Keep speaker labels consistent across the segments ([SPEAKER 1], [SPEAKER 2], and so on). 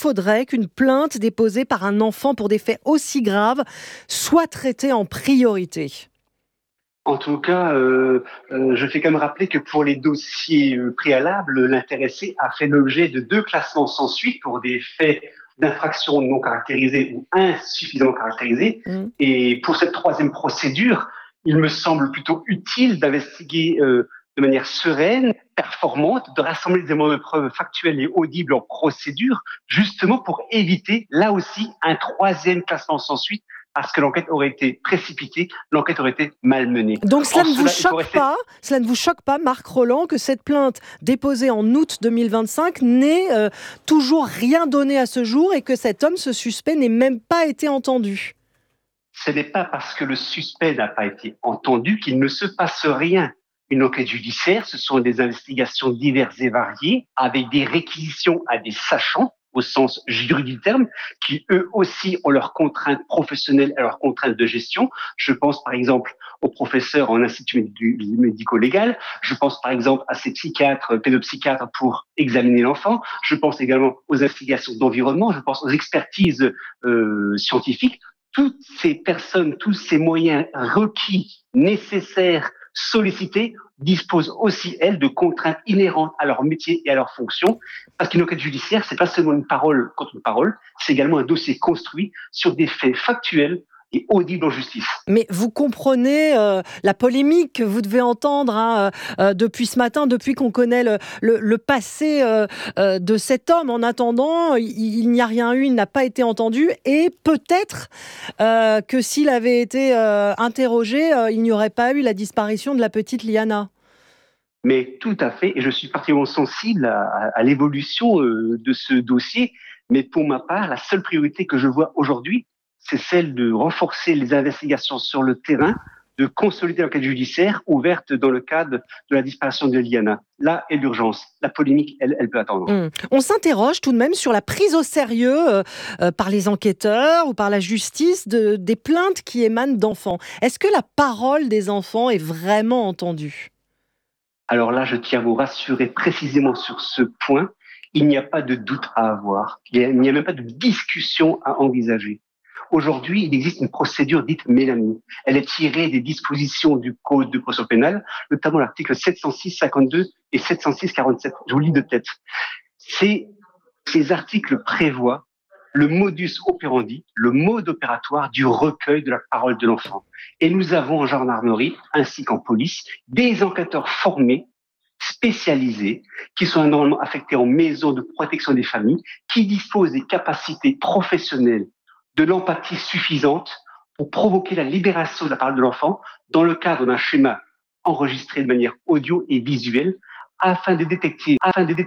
[SPEAKER 1] faudrait qu'une plainte déposée par un enfant pour des faits aussi graves soit traitée en priorité.
[SPEAKER 2] En tout cas, je fais quand même rappeler que pour les dossiers préalables, l'intéressé a fait l'objet de 2 classements sans suite pour des faits d'infraction non caractérisés ou insuffisamment caractérisés. Et pour cette 3e procédure, il me semble plutôt utile d'investiguer de manière sereine, performante, de rassembler des éléments de preuve factuels et audibles en procédure, justement pour éviter, là aussi, un 3e classement sans suite, parce que l'enquête aurait été précipitée, l'enquête aurait été malmenée.
[SPEAKER 1] Donc cela ne vous choque pas, Marc Rolland, que cette plainte déposée en août 2025 n'ait toujours rien donné à ce jour et que cet homme, ce suspect, n'ait même pas été entendu?
[SPEAKER 2] Ce n'est pas parce que le suspect n'a pas été entendu qu'il ne se passe rien. Une enquête judiciaire, ce sont des investigations diverses et variées, avec des réquisitions à des sachants, au sens juridique du terme, qui eux aussi ont leurs contraintes professionnelles et leurs contraintes de gestion. Je pense par exemple aux professeurs en institut médico-légal, je pense par exemple à ces psychiatres, pédopsychiatres pour examiner l'enfant, je pense également aux investigations d'environnement, je pense aux expertises scientifiques. Toutes ces personnes, tous ces moyens requis, nécessaires, sollicités, disposent aussi, elles, de contraintes inhérentes à leur métier et à leur fonction. Parce qu'une enquête judiciaire, c'est pas seulement une parole contre une parole, c'est également un dossier construit sur des faits factuels et audibles en justice.
[SPEAKER 1] Mais vous comprenez la polémique que vous devez entendre depuis ce matin, depuis qu'on connaît le passé de cet homme. En attendant, il n'y a rien eu, il n'a pas été entendu. Et peut-être que s'il avait été interrogé, il n'y aurait pas eu la disparition de la petite Liana.
[SPEAKER 2] Mais tout à fait, et je suis particulièrement sensible à l'évolution de ce dossier. Mais pour ma part, la seule priorité que je vois aujourd'hui, c'est celle de renforcer les investigations sur le terrain, de consolider l'enquête judiciaire ouverte dans le cadre de la disparition de Liana. Là est l'urgence. La polémique, elle peut attendre.
[SPEAKER 1] On s'interroge tout de même sur la prise au sérieux par les enquêteurs ou par la justice des plaintes qui émanent d'enfants. Est-ce que la parole des enfants est vraiment entendue ?
[SPEAKER 2] Alors là, je tiens à vous rassurer précisément sur ce point. Il n'y a pas de doute à avoir. Il n'y a même pas de discussion à envisager. Aujourd'hui, il existe une procédure dite Mélanie. Elle est tirée des dispositions du Code de procédure pénale, notamment l'article 706-52 et 706-47. Je vous lis de tête. Ces articles prévoient le modus operandi, le mode opératoire du recueil de la parole de l'enfant. Et nous avons en gendarmerie, ainsi qu'en police, des enquêteurs formés, spécialisés, qui sont normalement affectés en maison de protection des familles, qui disposent des capacités professionnelles, de l'empathie suffisante pour provoquer la libération de la parole de l'enfant dans le cadre d'un schéma enregistré de manière audio et visuelle afin de détecter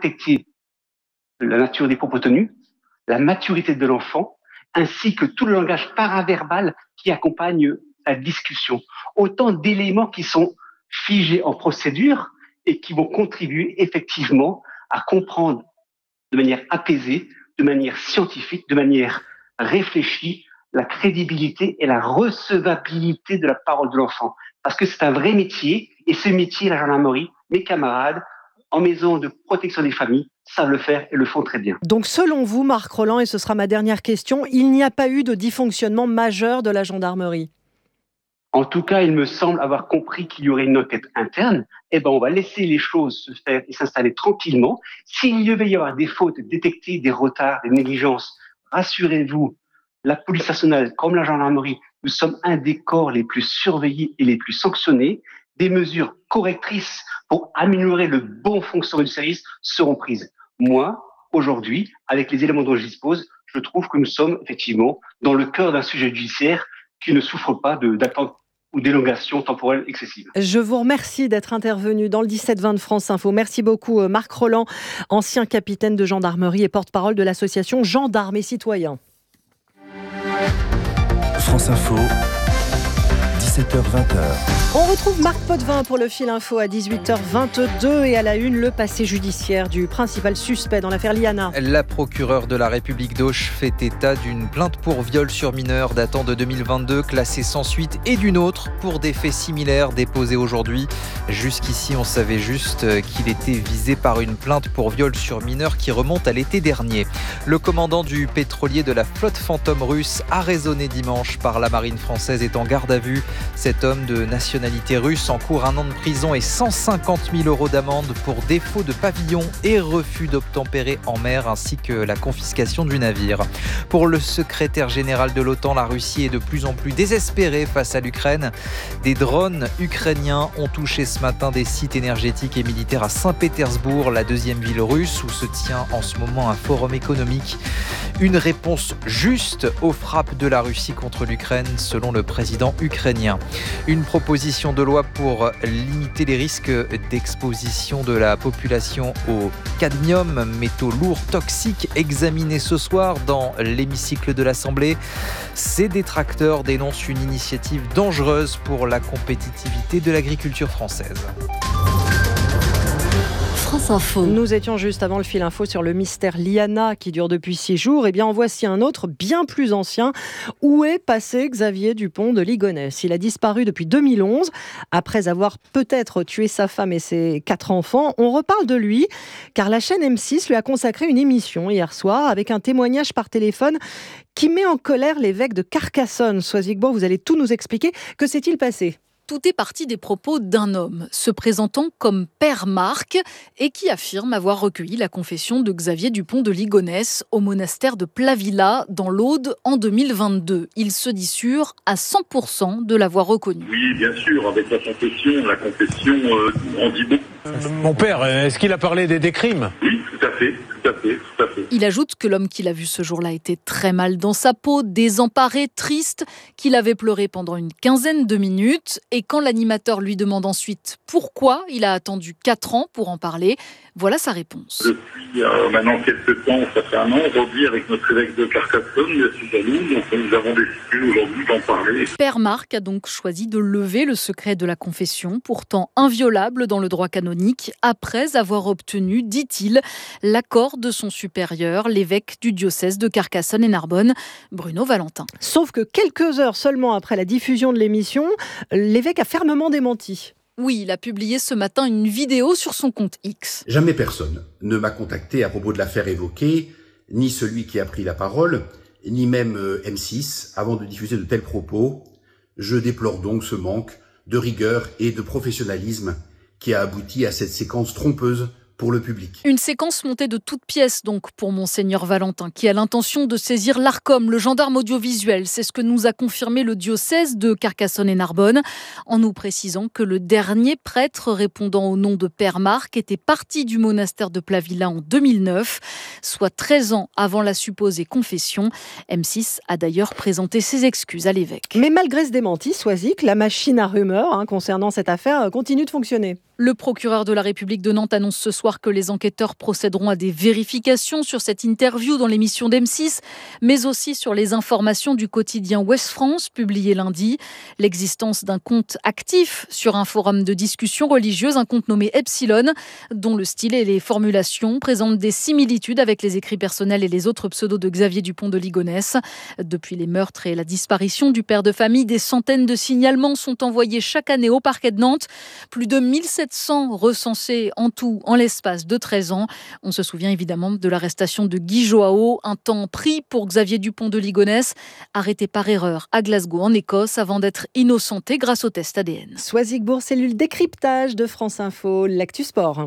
[SPEAKER 2] la nature des propos tenus, la maturité de l'enfant, ainsi que tout le langage paraverbal qui accompagne la discussion. Autant d'éléments qui sont figés en procédure et qui vont contribuer effectivement à comprendre de manière apaisée, de manière scientifique, de manière réfléchie, la crédibilité et la recevabilité de la parole de l'enfant. Parce que c'est un vrai métier, et ce métier, la gendarmerie, mes camarades, en maison de protection des familles, savent le faire et le font très bien.
[SPEAKER 1] Donc selon vous, Marc Rolland, et ce sera ma dernière question, il n'y a pas eu de dysfonctionnement majeur de la gendarmerie ?
[SPEAKER 2] En tout cas, il me semble avoir compris qu'il y aurait une enquête interne. On va laisser les choses se faire et s'installer tranquillement. S'il devait y avoir des fautes détectées, des retards, des négligences, rassurez-vous, la police nationale comme la gendarmerie, nous sommes un des corps les plus surveillés et les plus sanctionnés. Des mesures correctrices pour améliorer le bon fonctionnement du service seront prises. Moi, aujourd'hui, avec les éléments dont je dispose, je trouve que nous sommes effectivement dans le cœur d'un sujet judiciaire qui ne souffre pas d'attente ou d'élongation temporelle excessive.
[SPEAKER 1] Je vous remercie d'être intervenu dans le 17-20 de France Info. Merci beaucoup Marc Rolland, ancien capitaine de gendarmerie et porte-parole de l'association Gendarmes et Citoyens.
[SPEAKER 3] France Info, 17h-20h.
[SPEAKER 1] On retrouve Marc Potvin pour le Fil Info à 18h22 et à la une, le passé judiciaire du principal suspect dans l'affaire Liana.
[SPEAKER 3] La procureure de la République d'Auch fait état d'une plainte pour viol sur mineur datant de 2022, classée sans suite, et d'une autre pour des faits similaires déposés aujourd'hui. Jusqu'ici, on savait juste qu'il était visé par une plainte pour viol sur mineur qui remonte à l'été dernier. Le commandant du pétrolier de la flotte fantôme russe, arraisonné dimanche par la marine française, est en garde à vue. Cet homme de nationalité russe encourt 1 an de prison et 150 000 € d'amende pour défaut de pavillon et refus d'obtempérer en mer, ainsi que la confiscation du navire. Pour le secrétaire général de l'OTAN, la Russie est de plus en plus désespérée face à l'Ukraine. Des drones ukrainiens ont touché ce matin des sites énergétiques et militaires à Saint-Pétersbourg, la deuxième ville russe où se tient en ce moment un forum économique. Une réponse juste aux frappes de la Russie contre l'Ukraine, selon le président ukrainien. Une proposition de loi pour limiter les risques d'exposition de la population au cadmium, métaux lourds toxiques, examinée ce soir dans l'hémicycle de l'Assemblée. Ces détracteurs dénoncent une initiative dangereuse pour la compétitivité de l'agriculture française.
[SPEAKER 1] France Info. Nous étions juste avant le Fil Info sur le mystère Liana qui dure depuis 6 jours. Eh bien, en voici un autre bien plus ancien. Où est passé Xavier Dupont de Ligonnès ? Il a disparu depuis 2011. Après avoir peut-être tué sa femme et ses 4 enfants, on reparle de lui car la chaîne M6 lui a consacré une émission hier soir avec un témoignage par téléphone qui met en colère l'évêque de Carcassonne. Soisigbourg, vous allez tout nous expliquer. Que s'est-il passé ?
[SPEAKER 4] Tout est parti des propos d'un homme se présentant comme Père Marc et qui affirme avoir recueilli la confession de Xavier Dupont de Ligonnès au monastère de Plavilla dans l'Aude en 2022. Il se dit sûr à 100% de l'avoir reconnu.
[SPEAKER 5] Oui, bien sûr, avec la confession en dit beaucoup.
[SPEAKER 6] Mon père, est-ce qu'il a parlé des crimes ?
[SPEAKER 5] Oui, tout à fait.
[SPEAKER 4] Il ajoute que l'homme qu'il a vu ce jour-là était très mal dans sa peau, désemparé, triste, qu'il avait pleuré pendant une 15aine de minutes. Et quand l'animateur lui demande ensuite pourquoi il a attendu 4 ans pour en parler, voilà sa réponse.
[SPEAKER 5] Depuis maintenant quelques temps, ça fait 1 an, aujourd'hui avec notre évêque de Carcassonne, M. Jalou, donc nous avons décidé aujourd'hui d'en parler.
[SPEAKER 4] Père Marc a donc choisi de lever le secret de la confession, pourtant inviolable dans le droit canonique, après avoir obtenu, dit-il, l'accord de son supérieur, l'évêque du diocèse de Carcassonne et Narbonne, Bruno Valentin.
[SPEAKER 1] Sauf que quelques heures seulement après la diffusion de l'émission, l'évêque a fermement démenti.
[SPEAKER 4] Oui, il a publié ce matin une vidéo sur son compte X.
[SPEAKER 7] Jamais personne ne m'a contacté à propos de l'affaire évoquée, ni celui qui a pris la parole, ni même M6, avant de diffuser de tels propos. Je déplore donc ce manque de rigueur et de professionnalisme qui a abouti à cette séquence trompeuse pour le public.
[SPEAKER 4] Une séquence montée de toutes pièces donc pour Monseigneur Valentin, qui a l'intention de saisir l'Arcom, le gendarme audiovisuel. C'est ce que nous a confirmé le diocèse de Carcassonne et Narbonne, en nous précisant que le dernier prêtre répondant au nom de Père Marc était parti du monastère de Plavilla en 2009, soit 13 ans avant la supposée confession. M6 a d'ailleurs présenté ses excuses à l'évêque.
[SPEAKER 1] Mais malgré ce démenti, Soisic, la machine à rumeurs concernant cette affaire continue de fonctionner.
[SPEAKER 4] Le procureur de la République de Nantes annonce ce soir que les enquêteurs procéderont à des vérifications sur cette interview dans l'émission d'M6, mais aussi sur les informations du quotidien Ouest France, publié lundi. L'existence d'un compte actif sur un forum de discussion religieuse, un compte nommé Epsilon, dont le style et les formulations présentent des similitudes avec les écrits personnels et les autres pseudos de Xavier Dupont de Ligonnès. Depuis les meurtres et la disparition du père de famille, des centaines de signalements sont envoyés chaque année au parquet de Nantes. Plus de 1700 recensés en tout en l'espace de 13 ans. On se souvient évidemment de l'arrestation de Guy Joao, un temps pris pour Xavier Dupont de Ligonnès, arrêté par erreur à Glasgow en Écosse avant d'être innocenté grâce au test ADN.
[SPEAKER 1] Soisigbourg, cellule décryptage de France Info, l'actu sport.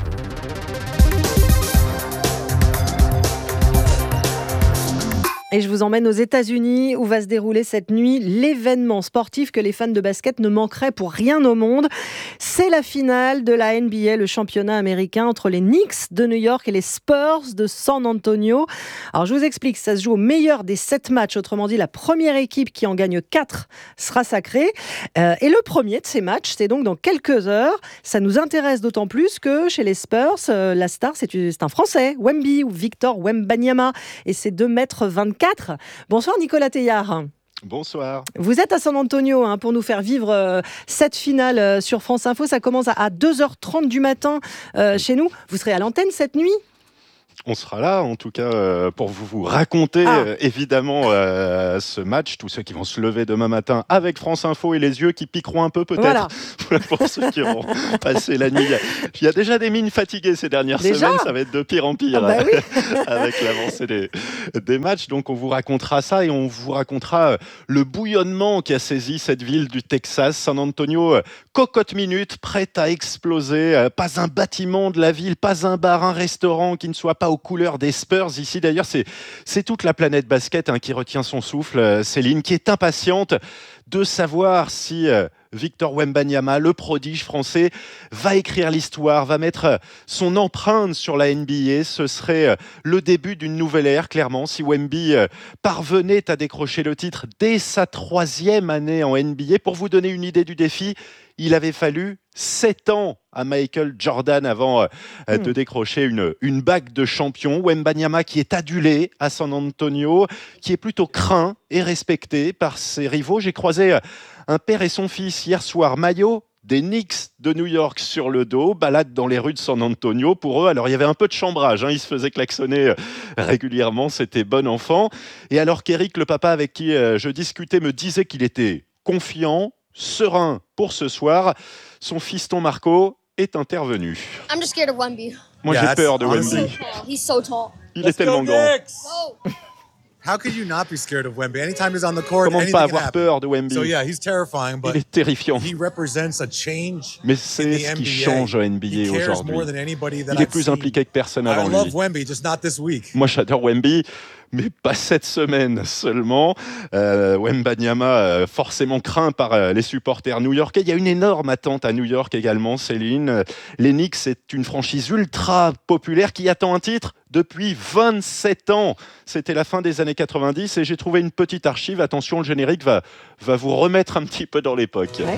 [SPEAKER 1] Et je vous emmène aux États-Unis où va se dérouler cette nuit l'événement sportif que les fans de basket ne manqueraient pour rien au monde. C'est la finale de la NBA, le championnat américain entre les Knicks de New York et les Spurs de San Antonio. Alors je vous explique, ça se joue au meilleur des 7 matchs. Autrement dit, la première équipe qui en gagne 4 sera sacrée. Et le premier de ces matchs, c'est donc dans quelques heures. Ça nous intéresse d'autant plus que chez les Spurs, la star, c'est un Français, Wemby ou Victor Wembanyama. Et c'est 2,24 m. Bonsoir Nicolas Teillard.
[SPEAKER 8] Bonsoir.
[SPEAKER 1] Vous êtes à San Antonio pour nous faire vivre cette finale sur France Info. Ça commence à 2h30 du matin chez nous. Vous serez à l'antenne cette nuit ?
[SPEAKER 8] On sera là, en tout cas, pour vous raconter évidemment ce match. Tous ceux qui vont se lever demain matin avec France Info et les yeux qui piqueront un peu peut-être. Voilà. Pour ceux qui auront passé la nuit. Il y a déjà des mines fatiguées ces dernières semaines. Ça va être de pire en pire
[SPEAKER 1] oui.
[SPEAKER 8] avec l'avancée des matchs. Donc on vous racontera ça et on vous racontera le bouillonnement qui a saisi cette ville du Texas. San Antonio, cocotte minute, prête à exploser. Pas un bâtiment de la ville, pas un bar, un restaurant qui ne soit pas aux couleurs des Spurs. Ici d'ailleurs, c'est toute la planète basket qui retient son souffle. Céline, qui est impatiente de savoir si Victor Wembanyama, le prodige français, va écrire l'histoire, va mettre son empreinte sur la NBA. Ce serait le début d'une nouvelle ère, clairement, si Wemby parvenait à décrocher le titre dès sa 3e année en NBA. Pour vous donner une idée du défi, il avait fallu 7 ans à Michael Jordan avant de décrocher une bague de champion. Wembanyama qui est adulé à San Antonio, qui est plutôt craint et respecté par ses rivaux. J'ai croisé un père et son fils hier soir, maillot des Knicks de New York sur le dos, balade dans les rues de San Antonio. Pour eux, alors il y avait un peu de chambrage, ils se faisaient klaxonner régulièrement, c'était bon enfant. Et alors qu'Eric, le papa avec qui je discutais, me disait qu'il était confiant, serein pour ce soir, son fiston Marco est intervenu.
[SPEAKER 9] I'm just scared of Wemby.
[SPEAKER 8] Moi j'ai peur de Wemby.
[SPEAKER 9] He's so tall.
[SPEAKER 8] Il est tellement grand.
[SPEAKER 10] How could you not be scared of Wemby? Anytime he's on the court,
[SPEAKER 8] comment ne pas avoir peur de Wemby?
[SPEAKER 10] So yeah, he's terrifying, but
[SPEAKER 8] il est terrifiant.
[SPEAKER 10] He represents a change.
[SPEAKER 8] Mais c'est ce qui change en NBA aujourd'hui. Il est plus impliqué que personne avant lui.
[SPEAKER 10] I love Wemby, just not this week.
[SPEAKER 8] Moi j'adore Wemby, mais pas cette semaine seulement. Wembanyama, forcément craint par les supporters new-yorkais. Il y a une énorme attente à New York également, Céline. Les Knicks, c'est une franchise ultra populaire qui attend un titre depuis 27 ans. C'était la fin des années 90 et j'ai trouvé une petite archive. Attention, le générique va vous remettre un petit peu dans l'époque.
[SPEAKER 11] Ouais.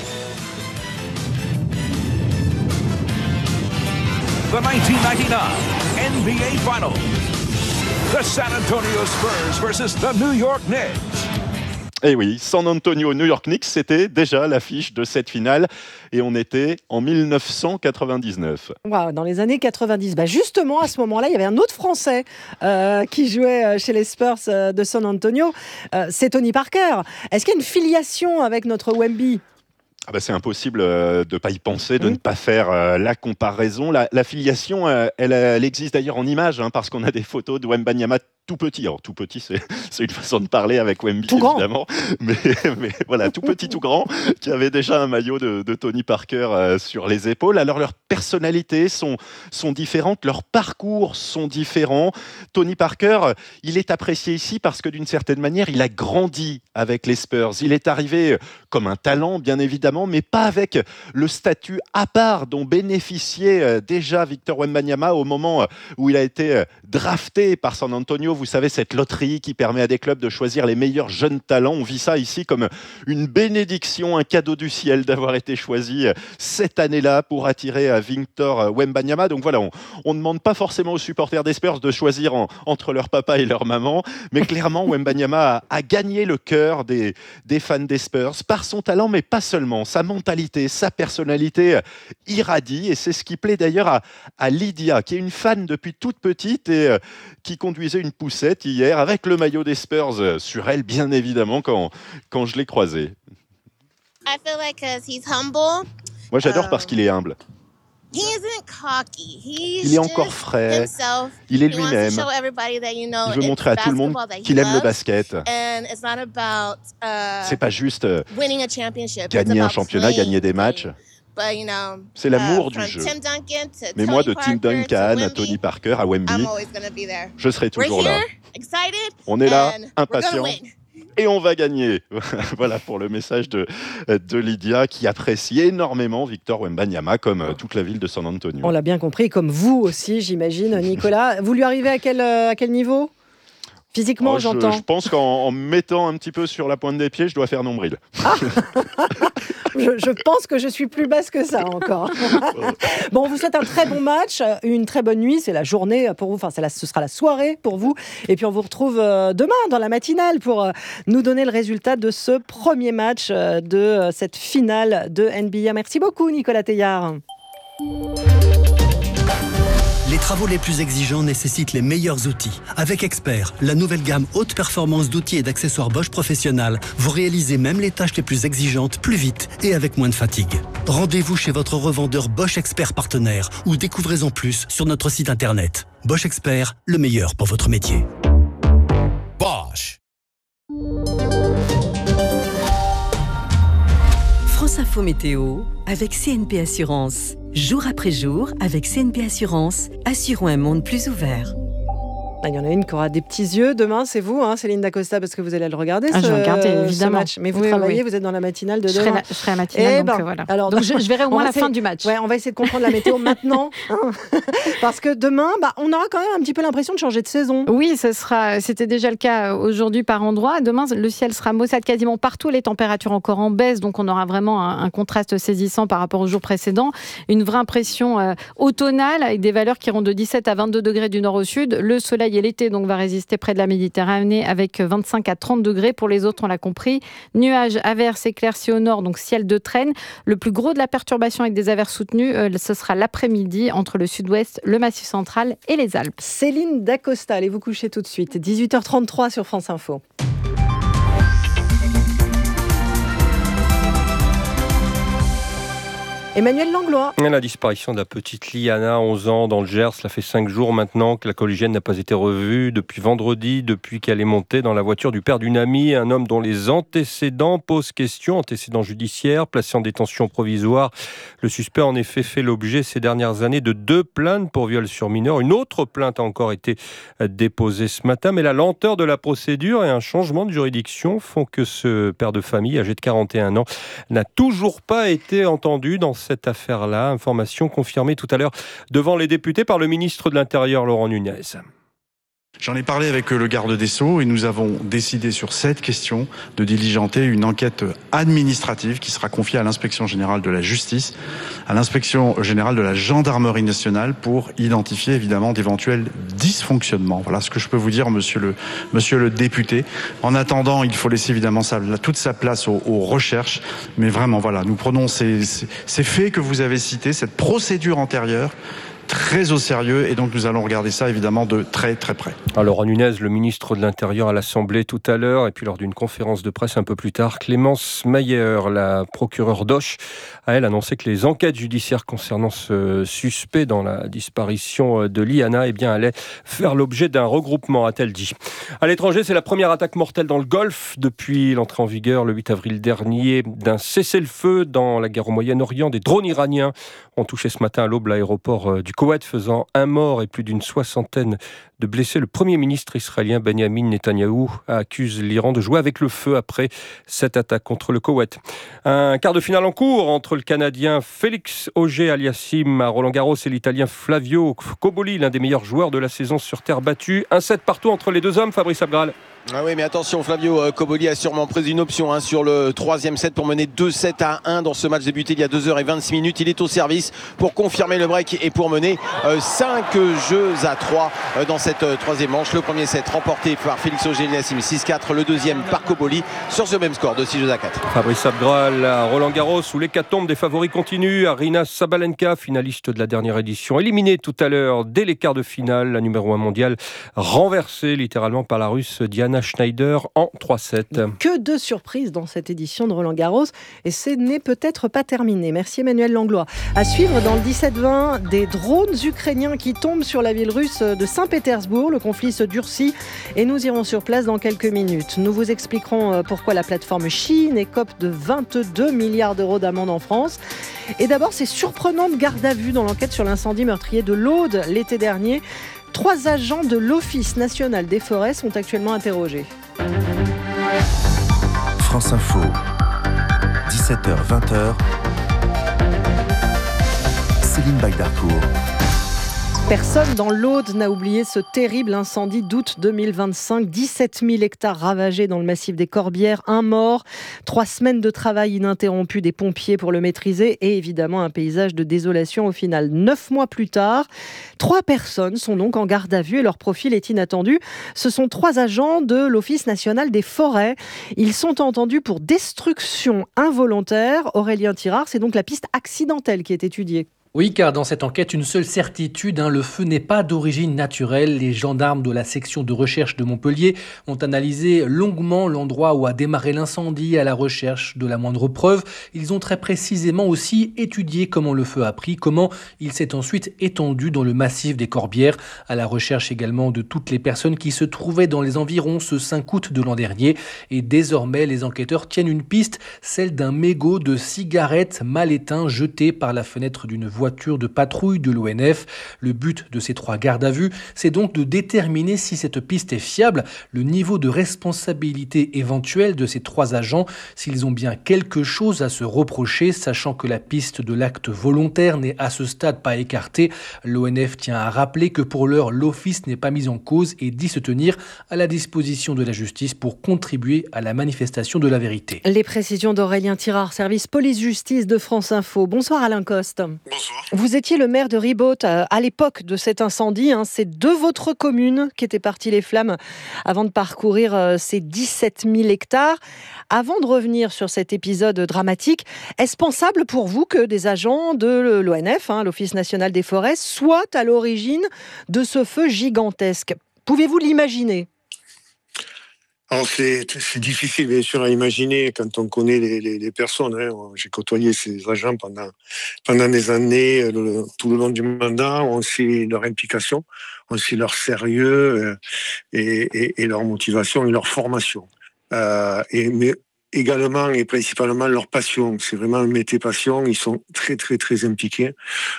[SPEAKER 11] The 1999 NBA Finals. The San Antonio Spurs versus the New York Knicks.
[SPEAKER 8] Et oui, San Antonio, New York Knicks, c'était déjà l'affiche de cette finale et on était en 1999.
[SPEAKER 1] Wow, dans les années 90. Justement, à ce moment-là, il y avait un autre Français qui jouait chez les Spurs de San Antonio. C'est Tony Parker. Est-ce qu'il y a une filiation avec notre Wemby ?
[SPEAKER 8] C'est impossible de ne pas y penser, de ne pas faire la comparaison. La filiation, elle existe d'ailleurs en images, parce qu'on a des photos de Wembanyama tout petit. Alors, tout petit, c'est une façon de parler avec Wemby, tout évidemment. Mais voilà, tout petit, tout grand, qui avait déjà un maillot de Tony Parker sur les épaules. Alors, leurs personnalités sont différentes, leurs parcours sont différents. Tony Parker, il est apprécié ici parce que, d'une certaine manière, il a grandi avec les Spurs. Il est arrivé comme un talent, bien évidemment, mais pas avec le statut à part dont bénéficiait déjà Victor Wembanyama au moment où il a été drafté par San Antonio. Vous savez, cette loterie qui permet à des clubs de choisir les meilleurs jeunes talents. On vit ça ici comme une bénédiction, un cadeau du ciel d'avoir été choisi cette année-là pour attirer Victor Wembanyama. Donc voilà, on ne demande pas forcément aux supporters des Spurs de choisir entre leur papa et leur maman, mais clairement, Wembanyama a gagné le cœur des fans des Spurs par son talent, mais pas seulement. Sa mentalité, sa personnalité irradie, et c'est ce qui plaît d'ailleurs à Lydia, qui est une fan depuis toute petite et qui conduisait une poussette hier avec le maillot des Spurs sur elle, bien évidemment, quand je l'ai croisé.
[SPEAKER 9] I feel like 'cause he's humble.
[SPEAKER 8] Moi, j'adore parce qu'il est humble.
[SPEAKER 9] He isn't cocky.
[SPEAKER 8] Il est encore frais. Il est lui-même. Il veut montrer à tout le monde qu'il aime le basket. C'est pas juste gagner un championnat, gagner des matchs. C'est l'amour du jeu. Mais moi, de Tim Duncan à Tony Parker à Wemby, je serai toujours là. On est là, impatients. Et on va gagner. Voilà pour le message de Lydia qui apprécie énormément Victor Wembanyama comme toute la ville de San Antonio.
[SPEAKER 1] On l'a bien compris, comme vous aussi, j'imagine, Nicolas. Vous lui arrivez à quel niveau ? Physiquement, j'entends.
[SPEAKER 8] Je pense qu'en mettant un petit peu sur la pointe des pieds, je dois faire nombril.
[SPEAKER 1] Je pense que je suis plus basse que ça encore. Bon, on vous souhaite un très bon match, une très bonne nuit. C'est la journée pour vous, enfin ce sera la soirée pour vous. Et puis on vous retrouve demain dans la matinale pour nous donner le résultat de ce premier match de cette finale de NBA. Merci beaucoup Nicolas Teillard.
[SPEAKER 12] Les travaux les plus exigeants nécessitent les meilleurs outils. Avec Expert, la nouvelle gamme haute performance d'outils et d'accessoires Bosch Professionnal, vous réalisez même les tâches les plus exigeantes plus vite et avec moins de fatigue. Rendez-vous chez votre revendeur Bosch Expert partenaire ou découvrez-en plus sur notre site internet. Bosch Expert, le meilleur pour votre métier.
[SPEAKER 13] Bosch.
[SPEAKER 14] France Info Météo avec CNP Assurance. Jour après jour, avec CNP Assurance, assurons un monde plus ouvert.
[SPEAKER 1] Il y en a une qui aura des petits yeux. Demain, c'est vous, Céline Dacosta, parce que vous allez le regarder,
[SPEAKER 15] je vais regarder, évidemment.
[SPEAKER 1] ce match. Mais vous travaillez, vous êtes dans la matinale de demain.
[SPEAKER 15] Je serai à la matinale, donc voilà. Alors, donc je verrai au moins la fin du match.
[SPEAKER 1] Ouais, on va essayer de comprendre la météo maintenant. Parce que demain, on aura quand même un petit peu l'impression de changer de saison.
[SPEAKER 15] Oui, c'était déjà le cas aujourd'hui par endroit. Demain, le ciel sera maussade quasiment partout, les températures encore en baisse, donc on aura vraiment un contraste saisissant par rapport aux jours précédents. Une vraie impression automnale, avec des valeurs qui iront de 17 à 22 degrés du nord au sud. Le soleil et l'été donc va résister près de la Méditerranée avec 25 à 30 degrés. Pour les autres, on l'a compris. Nuages, averses, éclaircies au nord, donc ciel de traîne. Le plus gros de la perturbation avec des averses soutenues, ce sera l'après-midi entre le sud-ouest, le Massif central et les Alpes.
[SPEAKER 1] Céline Dacosta, allez vous coucher tout de suite. 18h33 sur France Info. Emmanuel Langlois.
[SPEAKER 16] La disparition de la petite Liana, 11 ans, dans le Gers. Cela fait 5 jours maintenant que la collégienne n'a pas été revue depuis vendredi, depuis qu'elle est montée dans la voiture du père d'une amie, un homme dont les antécédents posent question, antécédents judiciaires, placé en détention provisoire. Le suspect a en effet fait l'objet ces dernières années de 2 plaintes pour viol sur mineur. Une autre plainte a encore été déposée ce matin, mais la lenteur de la procédure et un changement de juridiction font que ce père de famille, âgé de 41 ans, n'a toujours pas été entendu dans cette affaire-là. Information confirmée tout à l'heure devant les députés par le ministre de l'Intérieur, Laurent Nunez.
[SPEAKER 17] J'en ai parlé avec le garde des Sceaux et nous avons décidé sur cette question de diligenter une enquête administrative qui sera confiée à l'Inspection générale de la justice, à l'Inspection générale de la gendarmerie nationale pour identifier évidemment d'éventuels dysfonctionnements. Voilà ce que je peux vous dire, monsieur le député. En attendant, il faut laisser évidemment toute sa place aux recherches. Mais vraiment, voilà, nous prenons ces faits que vous avez cités, cette procédure antérieure, très au sérieux, et donc nous allons regarder ça évidemment de très très près.
[SPEAKER 16] Alors Nunez, le ministre de l'Intérieur à l'Assemblée tout à l'heure, et puis lors d'une conférence de presse un peu plus tard, Clémence Mayer, la procureure d'Auch, a elle annoncé que les enquêtes judiciaires concernant ce suspect dans la disparition de Liana allaient faire l'objet d'un regroupement, a-t-elle dit. À l'étranger, c'est la première attaque mortelle dans le Golfe depuis l'entrée en vigueur le 8 avril dernier d'un cessez-le-feu dans la guerre au Moyen-Orient. Des drones iraniens ont touché ce matin à l'aube l'aéroport du Koweït, faisant 1 mort et plus d'une 60aine de blessés. Le Premier ministre israélien Benjamin Netanyahou accuse l'Iran de jouer avec le feu après cette attaque contre le Koweït. Un quart de finale en cours entre le Canadien Félix Auger-Aliassime à Roland-Garros et l'Italien Flavio Cobolli, l'un des meilleurs joueurs de la saison sur terre battue. 1-7 partout entre les deux hommes, Fabrice Abgral.
[SPEAKER 18] Ah oui, mais attention, Flavio Cobolli a sûrement pris une option sur le 3e set pour mener 2-7-1 dans ce match débuté il y a 2h26. Il est au service pour confirmer le break et pour mener 5 jeux à 3 dans cette 3e manche. Le premier set remporté par Félix Auger-Aliassime 6-4, le deuxième par Cobolli sur ce même score de 6 jeux à 4.
[SPEAKER 16] Fabrice Abgral à Roland-Garros où l'hécatombe des favoris continue. Arina Sabalenka, finaliste de la dernière édition, éliminée tout à l'heure dès les quarts de finale. La numéro 1 mondiale renversée littéralement par la Russe Diana Schneider en 3-7.
[SPEAKER 1] Que de surprises dans cette édition de Roland-Garros, et ce n'est peut-être pas terminé. Merci Emmanuel Langlois. À suivre dans le 17-20, des drones ukrainiens qui tombent sur la ville russe de Saint-Pétersbourg. Le conflit se durcit et nous irons sur place dans quelques minutes. Nous vous expliquerons pourquoi la plateforme Chine écope de 22 milliards d'euros d'amende en France. Et d'abord, ces surprenantes gardes à vue dans l'enquête sur l'incendie meurtrier de l'Aude l'été dernier. 3 agents de l'Office national des forêts sont actuellement interrogés.
[SPEAKER 13] France Info, 17h-20h, Céline Bagdarcourt.
[SPEAKER 1] Personne dans l'Aude n'a oublié ce terrible incendie d'août 2025. 17 000 hectares ravagés dans le massif des Corbières, un mort, 3 semaines de travail ininterrompu des pompiers pour le maîtriser et évidemment un paysage de désolation au final. 9 mois plus tard, 3 personnes sont donc en garde à vue et leur profil est inattendu. Ce sont 3 agents de l'Office national des forêts. Ils sont entendus pour destruction involontaire. Aurélien Tirard, c'est donc la piste accidentelle qui est étudiée.
[SPEAKER 19] Oui, car dans cette enquête, une seule certitude, le feu n'est pas d'origine naturelle. Les gendarmes de la section de recherche de Montpellier ont analysé longuement l'endroit où a démarré l'incendie à la recherche de la moindre preuve. Ils ont très précisément aussi étudié comment le feu a pris, comment il s'est ensuite étendu dans le massif des Corbières, à la recherche également de toutes les personnes qui se trouvaient dans les environs ce 5 août de l'an dernier. Et désormais, les enquêteurs tiennent une piste, celle d'un mégot de cigarette mal éteint jeté par la fenêtre d'une voiture de patrouille de l'ONF. Le but de ces 3 gardes à vue, c'est donc de déterminer si cette piste est fiable, le niveau de responsabilité éventuel de ces 3 agents, s'ils ont bien quelque chose à se reprocher, sachant que la piste de l'acte volontaire n'est à ce stade pas écartée. L'ONF tient à rappeler que pour l'heure, l'office n'est pas mis en cause et dit se tenir à la disposition de la justice pour contribuer à la manifestation de la vérité.
[SPEAKER 1] Les précisions d'Aurélien Tirard, service police-justice de France Info. Bonsoir Alain Coste.
[SPEAKER 20] Bonsoir.
[SPEAKER 1] Vous étiez le maire de Ribaute à l'époque de cet incendie. C'est de votre commune qu'étaient parties les flammes avant de parcourir ces 17 000 hectares. Avant de revenir sur cet épisode dramatique, est-ce pensable pour vous que des agents de l'ONF, l'Office national des forêts, soient à l'origine de ce feu gigantesque ? Pouvez-vous l'imaginer ?
[SPEAKER 20] Alors c'est difficile bien sûr à imaginer quand on connaît les personnes. J'ai côtoyé ces agents pendant des années, tout le long du mandat. On sait leur implication, on sait leur sérieux et leur motivation et leur formation. Mais également et principalement leur passion. C'est vraiment un métier passion. Ils sont très très très impliqués.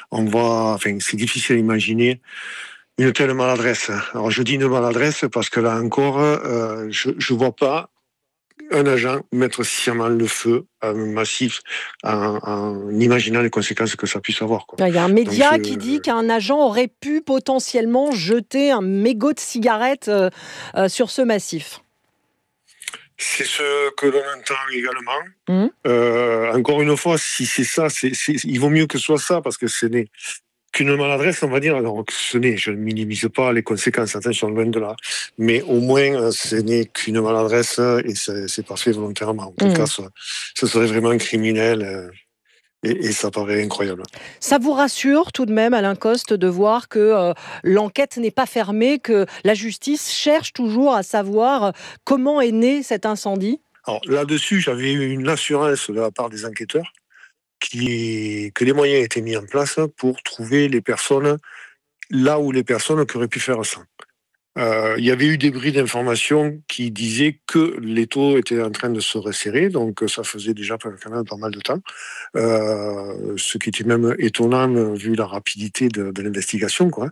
[SPEAKER 20] C'est difficile à imaginer une telle maladresse. Alors je dis une maladresse parce que là encore, je vois pas un agent mettre sciemment le feu à un massif en imaginant les conséquences que ça puisse avoir.
[SPEAKER 1] Il y a un média qui dit qu'un agent aurait pu potentiellement jeter un mégot de cigarette sur ce massif.
[SPEAKER 20] C'est ce que l'on entend également. Encore une fois, si c'est ça, il vaut mieux que ce soit ça parce que ce n'est qu'une maladresse, on va dire. Alors, je ne minimise pas les conséquences, attention, loin de là. Mais au moins, ce n'est qu'une maladresse et c'est pas fait volontairement. En tout cas, ce serait vraiment criminel et ça paraît incroyable.
[SPEAKER 1] Ça vous rassure tout de même, Alain Coste, de voir que l'enquête n'est pas fermée, que la justice cherche toujours à savoir comment est né cet incendie ?
[SPEAKER 20] Alors, là-dessus, j'avais eu une assurance de la part des enquêteurs que les moyens étaient mis en place pour trouver les personnes là où les personnes qui auraient pu faire ça. Il y avait eu des bris d'informations qui disaient que l'étau était en train de se resserrer, donc ça faisait déjà quand même pas mal de temps, ce qui était même étonnant vu la rapidité de l'investigation, quoi.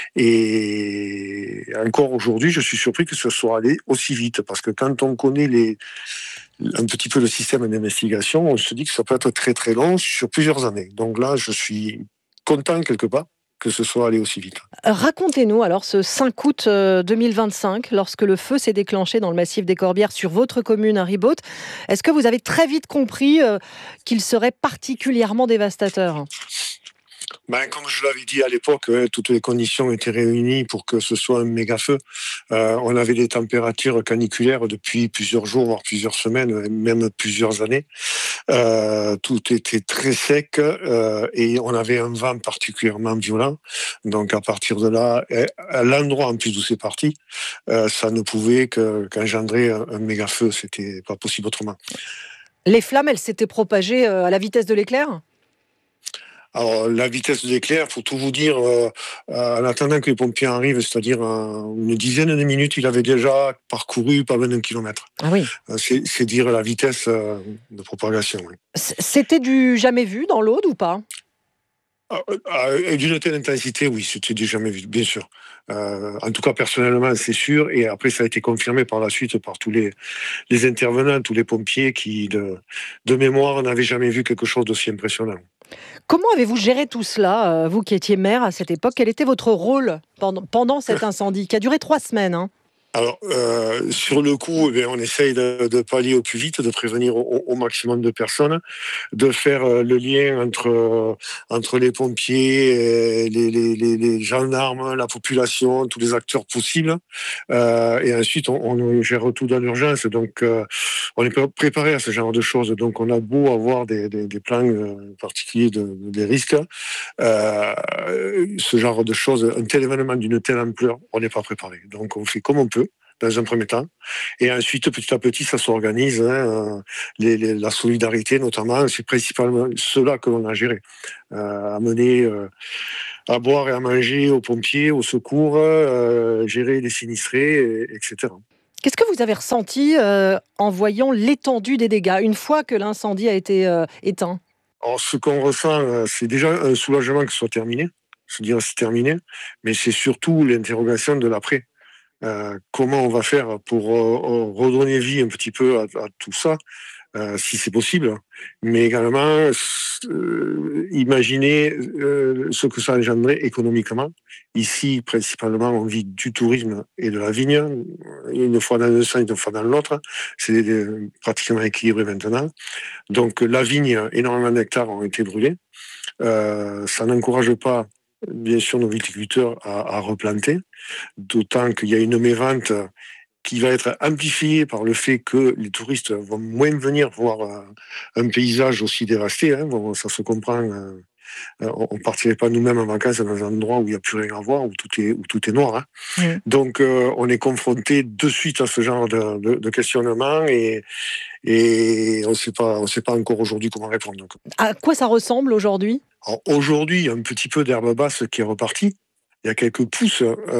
[SPEAKER 20] Et encore aujourd'hui, je suis surpris que ce soit allé aussi vite, parce que quand on connaît un petit peu le système d'investigation, on se dit que ça peut être très très long sur plusieurs années. Donc là, je suis content quelque part que ce soit allé aussi vite.
[SPEAKER 1] Racontez-nous alors ce 5 août 2025, lorsque le feu s'est déclenché dans le massif des Corbières sur votre commune à Ribaute. Est-ce que vous avez très vite compris qu'il serait particulièrement dévastateur ?
[SPEAKER 20] Comme je l'avais dit à l'époque, toutes les conditions étaient réunies pour que ce soit un méga feu. On avait des températures caniculaires depuis plusieurs jours, voire plusieurs semaines, même plusieurs années. Tout était très sec et on avait un vent particulièrement violent. Donc à partir de là, à l'endroit en plus d'où c'est parti, ça ne pouvait qu'engendrer un méga feu. C'était pas possible autrement.
[SPEAKER 1] Les flammes, elles s'étaient propagées à la vitesse de l'éclair ?
[SPEAKER 20] Alors, la vitesse de l'éclair, pour tout vous dire, en attendant que les pompiers arrivent, c'est-à-dire une dizaine de minutes, il avait déjà parcouru pas loin d'un kilomètre.
[SPEAKER 1] Ah oui.
[SPEAKER 20] C'est dire la vitesse de propagation. Oui.
[SPEAKER 1] C'était du jamais vu dans l'Aude ou pas ?
[SPEAKER 20] D'une telle intensité, oui, c'était du jamais vu, bien sûr. En tout cas, personnellement, c'est sûr. Et après, ça a été confirmé par la suite par tous les intervenants, tous les pompiers qui, de mémoire, n'avaient jamais vu quelque chose d'aussi impressionnant.
[SPEAKER 1] Comment avez-vous géré tout cela, vous qui étiez maire à cette époque? Quel était votre rôle pendant cet incendie qui a duré 3 semaines, hein?
[SPEAKER 20] Alors, sur le coup, on essaye de pallier au plus vite, de prévenir au maximum de personnes, de faire le lien entre les pompiers, les gendarmes, la population, tous les acteurs possibles. Et ensuite, on gère tout dans l'urgence. Donc, on est préparé à ce genre de choses. Donc, on a beau avoir des plans particuliers des risques. Ce genre de choses, un tel événement d'une telle ampleur, on n'est pas préparé. Donc, on fait comme on peut dans un premier temps. Et ensuite, petit à petit, ça s'organise. La solidarité, notamment, c'est principalement cela que l'on a géré. Amener à boire et à manger aux pompiers, aux secours, gérer les sinistrés, etc.
[SPEAKER 1] Qu'est-ce que vous avez ressenti en voyant l'étendue des dégâts, une fois que l'incendie a été éteint?
[SPEAKER 20] Alors, ce qu'on ressent, c'est déjà un soulagement que ce soit terminé. Se dire c'est terminé, mais c'est surtout l'interrogation de l'après. Comment on va faire pour redonner vie un petit peu à tout ça, si c'est possible, mais également imaginer ce que ça a engendré économiquement. Ici, principalement, on vit du tourisme et de la vigne, une fois dans un sens, une fois dans l'autre. C'est pratiquement équilibré maintenant. Donc la vigne, énormément d'hectares ont été brûlés. Ça n'encourage pas, bien sûr, nos viticulteurs à replanter, d'autant qu'il y a une mévente qui va être amplifiée par le fait que les touristes vont moins venir voir un paysage aussi dévasté. Bon, ça se comprend. On ne partirait pas nous-mêmes en vacances dans un endroit où il n'y a plus rien à voir, où tout est noir. Donc, on est confronté de suite à ce genre de questionnement et on ne sait pas encore aujourd'hui comment répondre. Donc.
[SPEAKER 1] À quoi ça ressemble aujourd'hui?
[SPEAKER 20] Alors, aujourd'hui, il y a un petit peu d'herbe basse qui est repartie. Il y a quelques pousses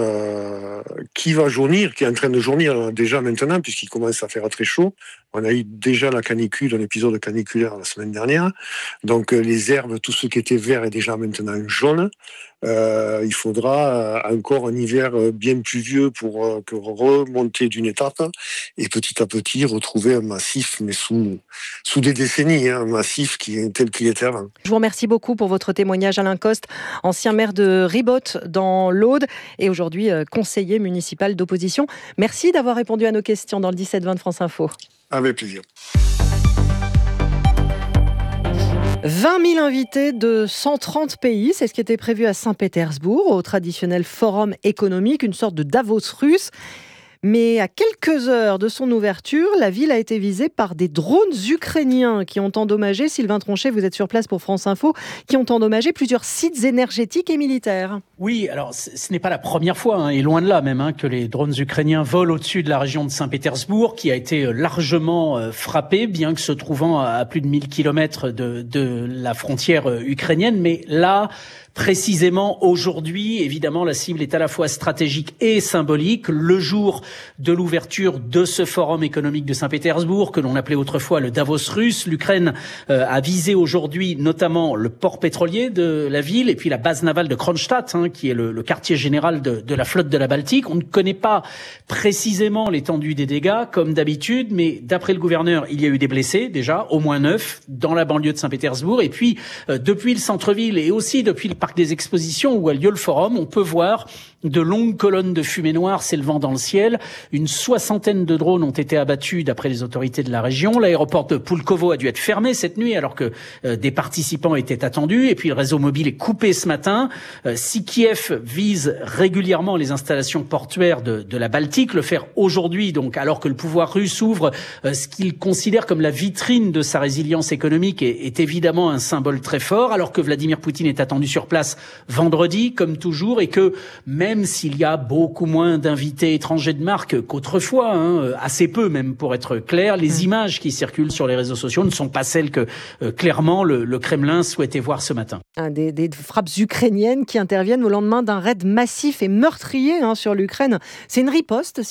[SPEAKER 20] qui va jaunir, qui est en train de jaunir déjà maintenant, puisqu'il commence à faire très chaud. On a eu déjà la canicule, un épisode caniculaire la semaine dernière. Donc les herbes, tout ce qui était vert est déjà maintenant jaune. Il faudra encore un hiver bien pluvieux pour remonter d'une étape et petit à petit retrouver un massif, mais sous des décennies, un massif qui est tel qu'il était avant.
[SPEAKER 1] Je vous remercie beaucoup pour votre témoignage, Alain Coste, ancien maire de Ribotte dans l'Aude et aujourd'hui conseiller municipal d'opposition. Merci d'avoir répondu à nos questions dans le 17-20 de France Info.
[SPEAKER 20] Avec plaisir.
[SPEAKER 1] 20 000 invités de 130 pays, c'est ce qui était prévu à Saint-Pétersbourg, au traditionnel forum économique, une sorte de Davos russe. Mais à quelques heures de son ouverture, la ville a été visée par des drones ukrainiens qui ont endommagé, Sylvain Tronchet, vous êtes sur place pour France Info, qui ont endommagé plusieurs sites énergétiques et militaires.
[SPEAKER 21] Oui, alors ce n'est pas la première fois, et loin de là même, que les drones ukrainiens volent au-dessus de la région de Saint-Pétersbourg, qui a été largement frappée, bien que se trouvant à plus de 1000 km de la frontière ukrainienne. Mais là, précisément aujourd'hui, évidemment, la cible est à la fois stratégique et symbolique. Le jour de l'ouverture de ce forum économique de Saint-Pétersbourg, que l'on appelait autrefois le Davos russe, l'Ukraine a visé aujourd'hui notamment le port pétrolier de la ville et puis la base navale de Kronstadt, qui est le quartier général de la flotte de la Baltique. On ne connaît pas précisément l'étendue des dégâts, comme d'habitude, mais d'après le gouverneur, il y a eu des blessés déjà, au moins 9, dans la banlieue de Saint-Pétersbourg. Et puis, depuis le centre-ville et aussi depuis le parc des expositions où a lieu le forum, on peut voir de longues colonnes de fumée noire s'élevant dans le ciel. Une 60aine de drones ont été abattus d'après les autorités de la région. L'aéroport de Pulkovo a dû être fermé cette nuit alors que des participants étaient attendus. Et puis le réseau mobile est coupé ce matin. Si Kiev vise régulièrement les installations portuaires de la Baltique, le faire aujourd'hui, donc alors que le pouvoir russe ouvre ce qu'il considère comme la vitrine de sa résilience économique, est évidemment un symbole très fort, alors que Vladimir Poutine est attendu sur place vendredi, comme toujours, et que même s'il y a beaucoup moins d'invités étrangers de marque qu'autrefois, assez peu même pour être clair, les images qui circulent sur les réseaux sociaux ne sont pas celles que clairement le Kremlin souhaitait voir ce matin.
[SPEAKER 1] Des frappes ukrainiennes qui interviennent au lendemain d'un raid massif et meurtrier sur l'Ukraine. C'est une riposte, Sylvain ?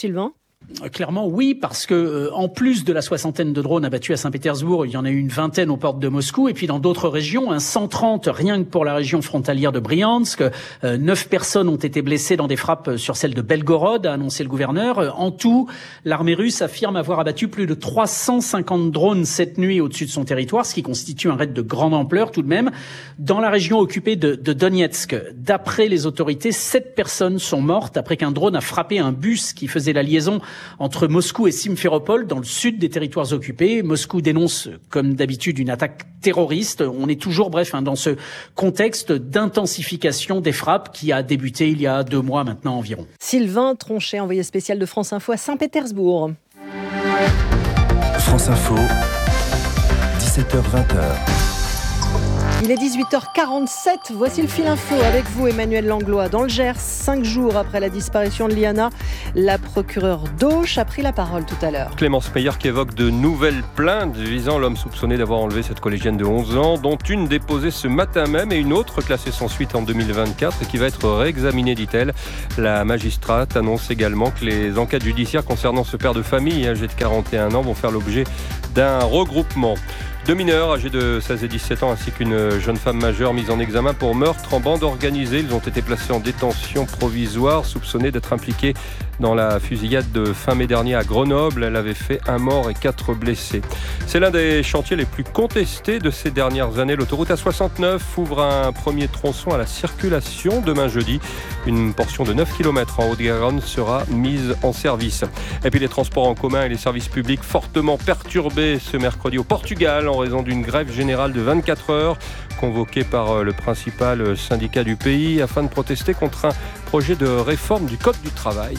[SPEAKER 21] Clairement, oui, parce que en plus de la 60aine de drones abattus à Saint-Pétersbourg, il y en a eu une 20aine aux portes de Moscou, et puis dans d'autres régions, 130 rien que pour la région frontalière de Briansk. 9 personnes ont été blessées dans des frappes sur celle de Belgorod, a annoncé le gouverneur. En tout, l'armée russe affirme avoir abattu plus de 350 drones cette nuit au-dessus de son territoire, ce qui constitue un raid de grande ampleur tout de même. Dans la région occupée de Donetsk, d'après les autorités, 7 personnes sont mortes après qu'un drone a frappé un bus qui faisait la liaison entre Moscou et Simferopol, dans le sud des territoires occupés. Moscou dénonce, comme d'habitude, une attaque terroriste. On est toujours, dans ce contexte d'intensification des frappes qui a débuté il y a 2 mois maintenant environ.
[SPEAKER 1] Sylvain Tronchet, envoyé spécial de France Info à Saint-Pétersbourg.
[SPEAKER 13] France Info, 17h-20h.
[SPEAKER 1] Il est 18h47, voici le fil info avec vous Emmanuel Langlois. Dans le Gers, 5 jours après la disparition de Liana, la procureure d'Auch a pris la parole tout à l'heure.
[SPEAKER 16] Clémence Meyer qui évoque de nouvelles plaintes visant l'homme soupçonné d'avoir enlevé cette collégienne de 11 ans, dont une déposée ce matin même et une autre classée sans suite en 2024 et qui va être réexaminée, dit-elle. La magistrate annonce également que les enquêtes judiciaires concernant ce père de famille âgé de 41 ans vont faire l'objet d'un regroupement. 2 mineurs âgés de 16 et 17 ans ainsi qu'une jeune femme majeure mise en examen pour meurtre en bande organisée. Ils ont été placés en détention provisoire, soupçonnés d'être impliqués dans la fusillade de fin mai dernier à Grenoble. Elle avait fait 1 mort et 4 blessés. C'est l'un des chantiers les plus contestés de ces dernières années. L'autoroute A69 ouvre un premier tronçon à la circulation demain jeudi. Une portion de 9 km en Haute-Garonne sera mise en service. Et puis les transports en commun et les services publics fortement perturbés ce mercredi au Portugal en raison d'une grève générale de 24 heures convoquée par le principal syndicat du pays afin de protester contre un projet de réforme du Code du travail.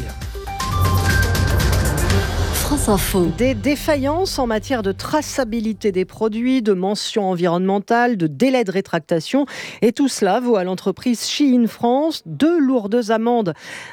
[SPEAKER 1] France Info. Des défaillances en matière de traçabilité des produits, de mentions environnementales, de délais de rétractation. Et tout cela vaut à l'entreprise Shein France 2 lourdes amendes.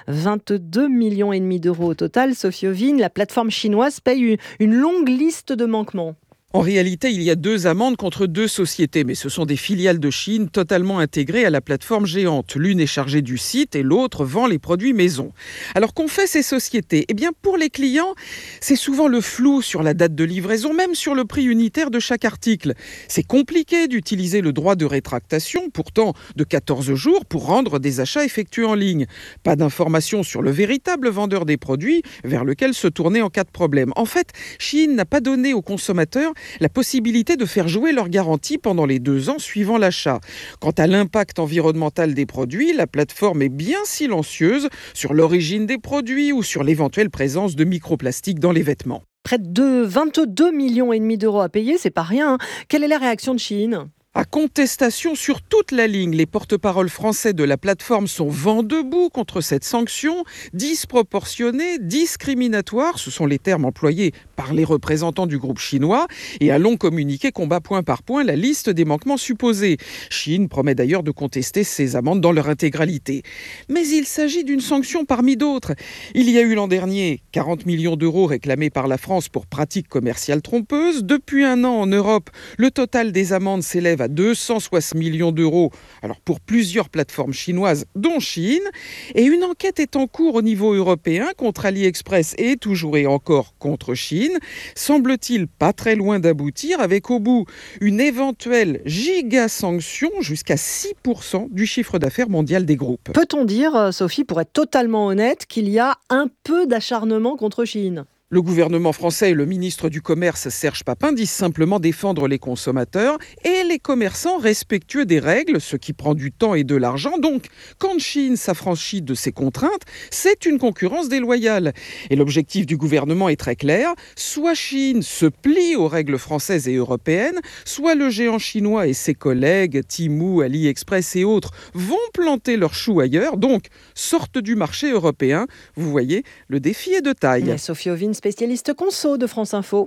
[SPEAKER 1] 22,5 millions d'euros au total. Sophie Ovine, la plateforme chinoise paye une longue liste de manquements.
[SPEAKER 2] En réalité, il y a 2 amendes contre 2 sociétés, mais ce sont des filiales de Chine totalement intégrées à la plateforme géante. L'une est chargée du site et l'autre vend les produits maison. Alors qu'ont fait ces sociétés ? Eh bien, pour les clients, c'est souvent le flou sur la date de livraison, même sur le prix unitaire de chaque article. C'est compliqué d'utiliser le droit de rétractation, pourtant de 14 jours, pour rendre des achats effectués en ligne. Pas d'informations sur le véritable vendeur des produits vers lequel se tourner en cas de problème. En fait, Chine n'a pas donné aux consommateurs la possibilité de faire jouer leur garantie pendant les 2 ans suivant l'achat. Quant à l'impact environnemental des produits, la plateforme est bien silencieuse sur l'origine des produits ou sur l'éventuelle présence de microplastiques dans les vêtements.
[SPEAKER 1] Près de 22,5 millions d'euros à payer, c'est pas rien. Quelle est la réaction de Shein ?
[SPEAKER 2] À contestation sur toute la ligne, les porte-paroles français de la plateforme sont vent debout contre cette sanction, disproportionnée, discriminatoire, ce sont les termes employés par les représentants du groupe chinois, et un long communiqué combat point par point la liste des manquements supposés. Shein promet d'ailleurs de contester ces amendes dans leur intégralité. Mais il s'agit d'une sanction parmi d'autres. Il y a eu l'an dernier 40 millions d'euros réclamés par la France pour pratiques commerciales trompeuses. Depuis 1 an en Europe, le total des amendes s'élève à 260 millions d'euros, alors pour plusieurs plateformes chinoises, dont Shein. Et une enquête est en cours au niveau européen contre AliExpress et toujours et encore contre Shein. Semble-t-il pas très loin d'aboutir, avec au bout une éventuelle giga-sanction jusqu'à 6% du chiffre d'affaires mondial des groupes.
[SPEAKER 1] Peut-on dire, Sophie, pour être totalement honnête, qu'il y a un peu d'acharnement contre Shein ?
[SPEAKER 2] Le gouvernement français et le ministre du Commerce, Serge Papin, disent simplement défendre les consommateurs et les commerçants respectueux des règles, ce qui prend du temps et de l'argent. Donc, quand Shein s'affranchit de ces contraintes, c'est une concurrence déloyale. Et l'objectif du gouvernement est très clair. Soit Shein se plie aux règles françaises et européennes, soit le géant chinois et ses collègues, Temu, AliExpress et autres, vont planter leurs choux ailleurs. Donc, sortent du marché européen. Vous voyez, le défi est de taille.
[SPEAKER 1] Mais Sophie Ovine, spécialiste conso de France Info.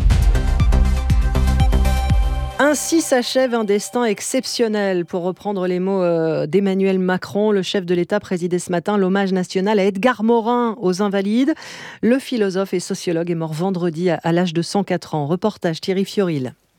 [SPEAKER 1] Ainsi s'achève un destin exceptionnel. Pour reprendre les mots d'Emmanuel Macron, le chef de l'État présidait ce matin l'hommage national à Edgar Morin aux Invalides. Le philosophe et sociologue est mort vendredi à l'âge de 104 ans. Reportage Thierry Fioril.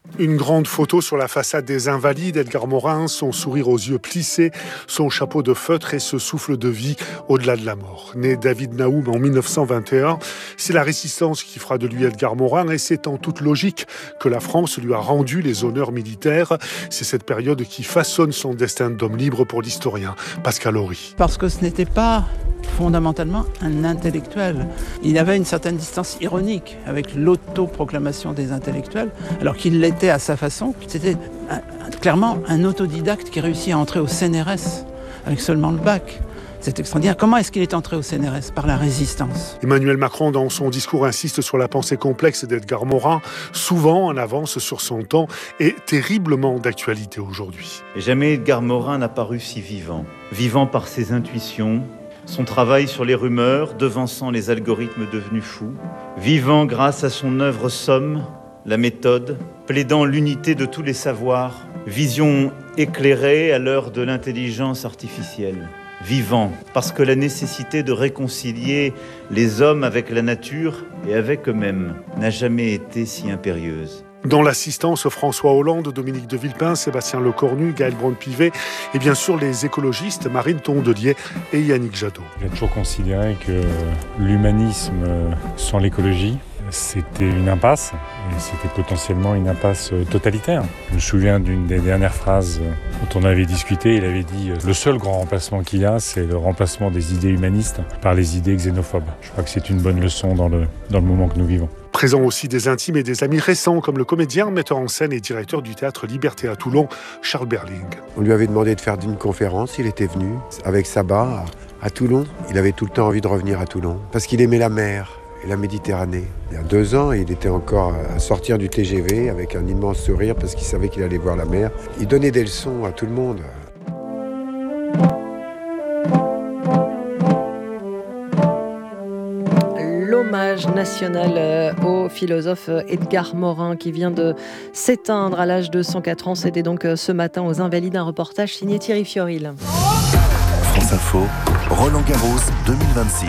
[SPEAKER 20] Une grande photo sur la façade des Invalides, Edgar Morin, son sourire aux yeux plissés, son chapeau de feutre et ce souffle de vie au-delà de la mort. Né David Naoum en 1921, c'est la résistance qui fera de lui Edgar Morin et c'est en toute logique que la France lui a rendu les honneurs militaires. C'est cette période qui façonne son destin d'homme libre pour l'historien Pascal Horry.
[SPEAKER 3] Parce que ce n'était pas fondamentalement un intellectuel. Il avait une certaine distance ironique avec l'autoproclamation des intellectuels, alors qu'il l'était à sa façon. C'était clairement un autodidacte qui réussit à entrer au CNRS avec seulement le bac. C'est extraordinaire. Comment est-ce qu'il est entré au CNRS ? Par la résistance.
[SPEAKER 20] Emmanuel Macron, dans son discours, insiste sur la pensée complexe d'Edgar Morin, souvent en avance sur son temps et terriblement d'actualité aujourd'hui.
[SPEAKER 22] Jamais Edgar Morin n'a paru si vivant. Vivant par ses intuitions, son travail sur les rumeurs, devançant les algorithmes devenus fous. Vivant grâce à son œuvre Somme, la méthode, plaidant l'unité de tous les savoirs. Vision éclairée à l'heure de l'intelligence artificielle. Vivant, parce que la nécessité de réconcilier les hommes avec la nature et avec eux-mêmes n'a jamais été si impérieuse.
[SPEAKER 20] Dans l'assistance, François Hollande, Dominique de Villepin, Sébastien Lecornu, Gaël Braun-Pivet et bien sûr les écologistes Marine Tondelier et Yannick Jadot.
[SPEAKER 23] J'ai toujours considéré que l'humanisme sans l'écologie, c'était une impasse, et c'était potentiellement une impasse totalitaire. Je me souviens d'une des dernières phrases dont on avait discuté, il avait dit « Le seul grand remplacement qu'il y a, c'est le remplacement des idées humanistes par les idées xénophobes ». Je crois que c'est une bonne leçon dans le moment que nous vivons.
[SPEAKER 20] Présent aussi des intimes et des amis récents, comme le comédien, metteur en scène et directeur du théâtre Liberté à Toulon, Charles Berling.
[SPEAKER 24] On lui avait demandé de faire une conférence, il était venu avec Sabat à Toulon. Il avait tout le temps envie de revenir à Toulon, parce qu'il aimait la mer et la Méditerranée. Il y a 2 ans, il était encore à sortir du TGV avec un immense sourire parce qu'il savait qu'il allait voir la mer. Il donnait des leçons à tout le monde.
[SPEAKER 1] L'hommage national au philosophe Edgar Morin qui vient de s'éteindre à l'âge de 104 ans. C'était donc ce matin aux Invalides, un reportage signé Thierry Fioril.
[SPEAKER 13] France Info, Roland Garros 2026.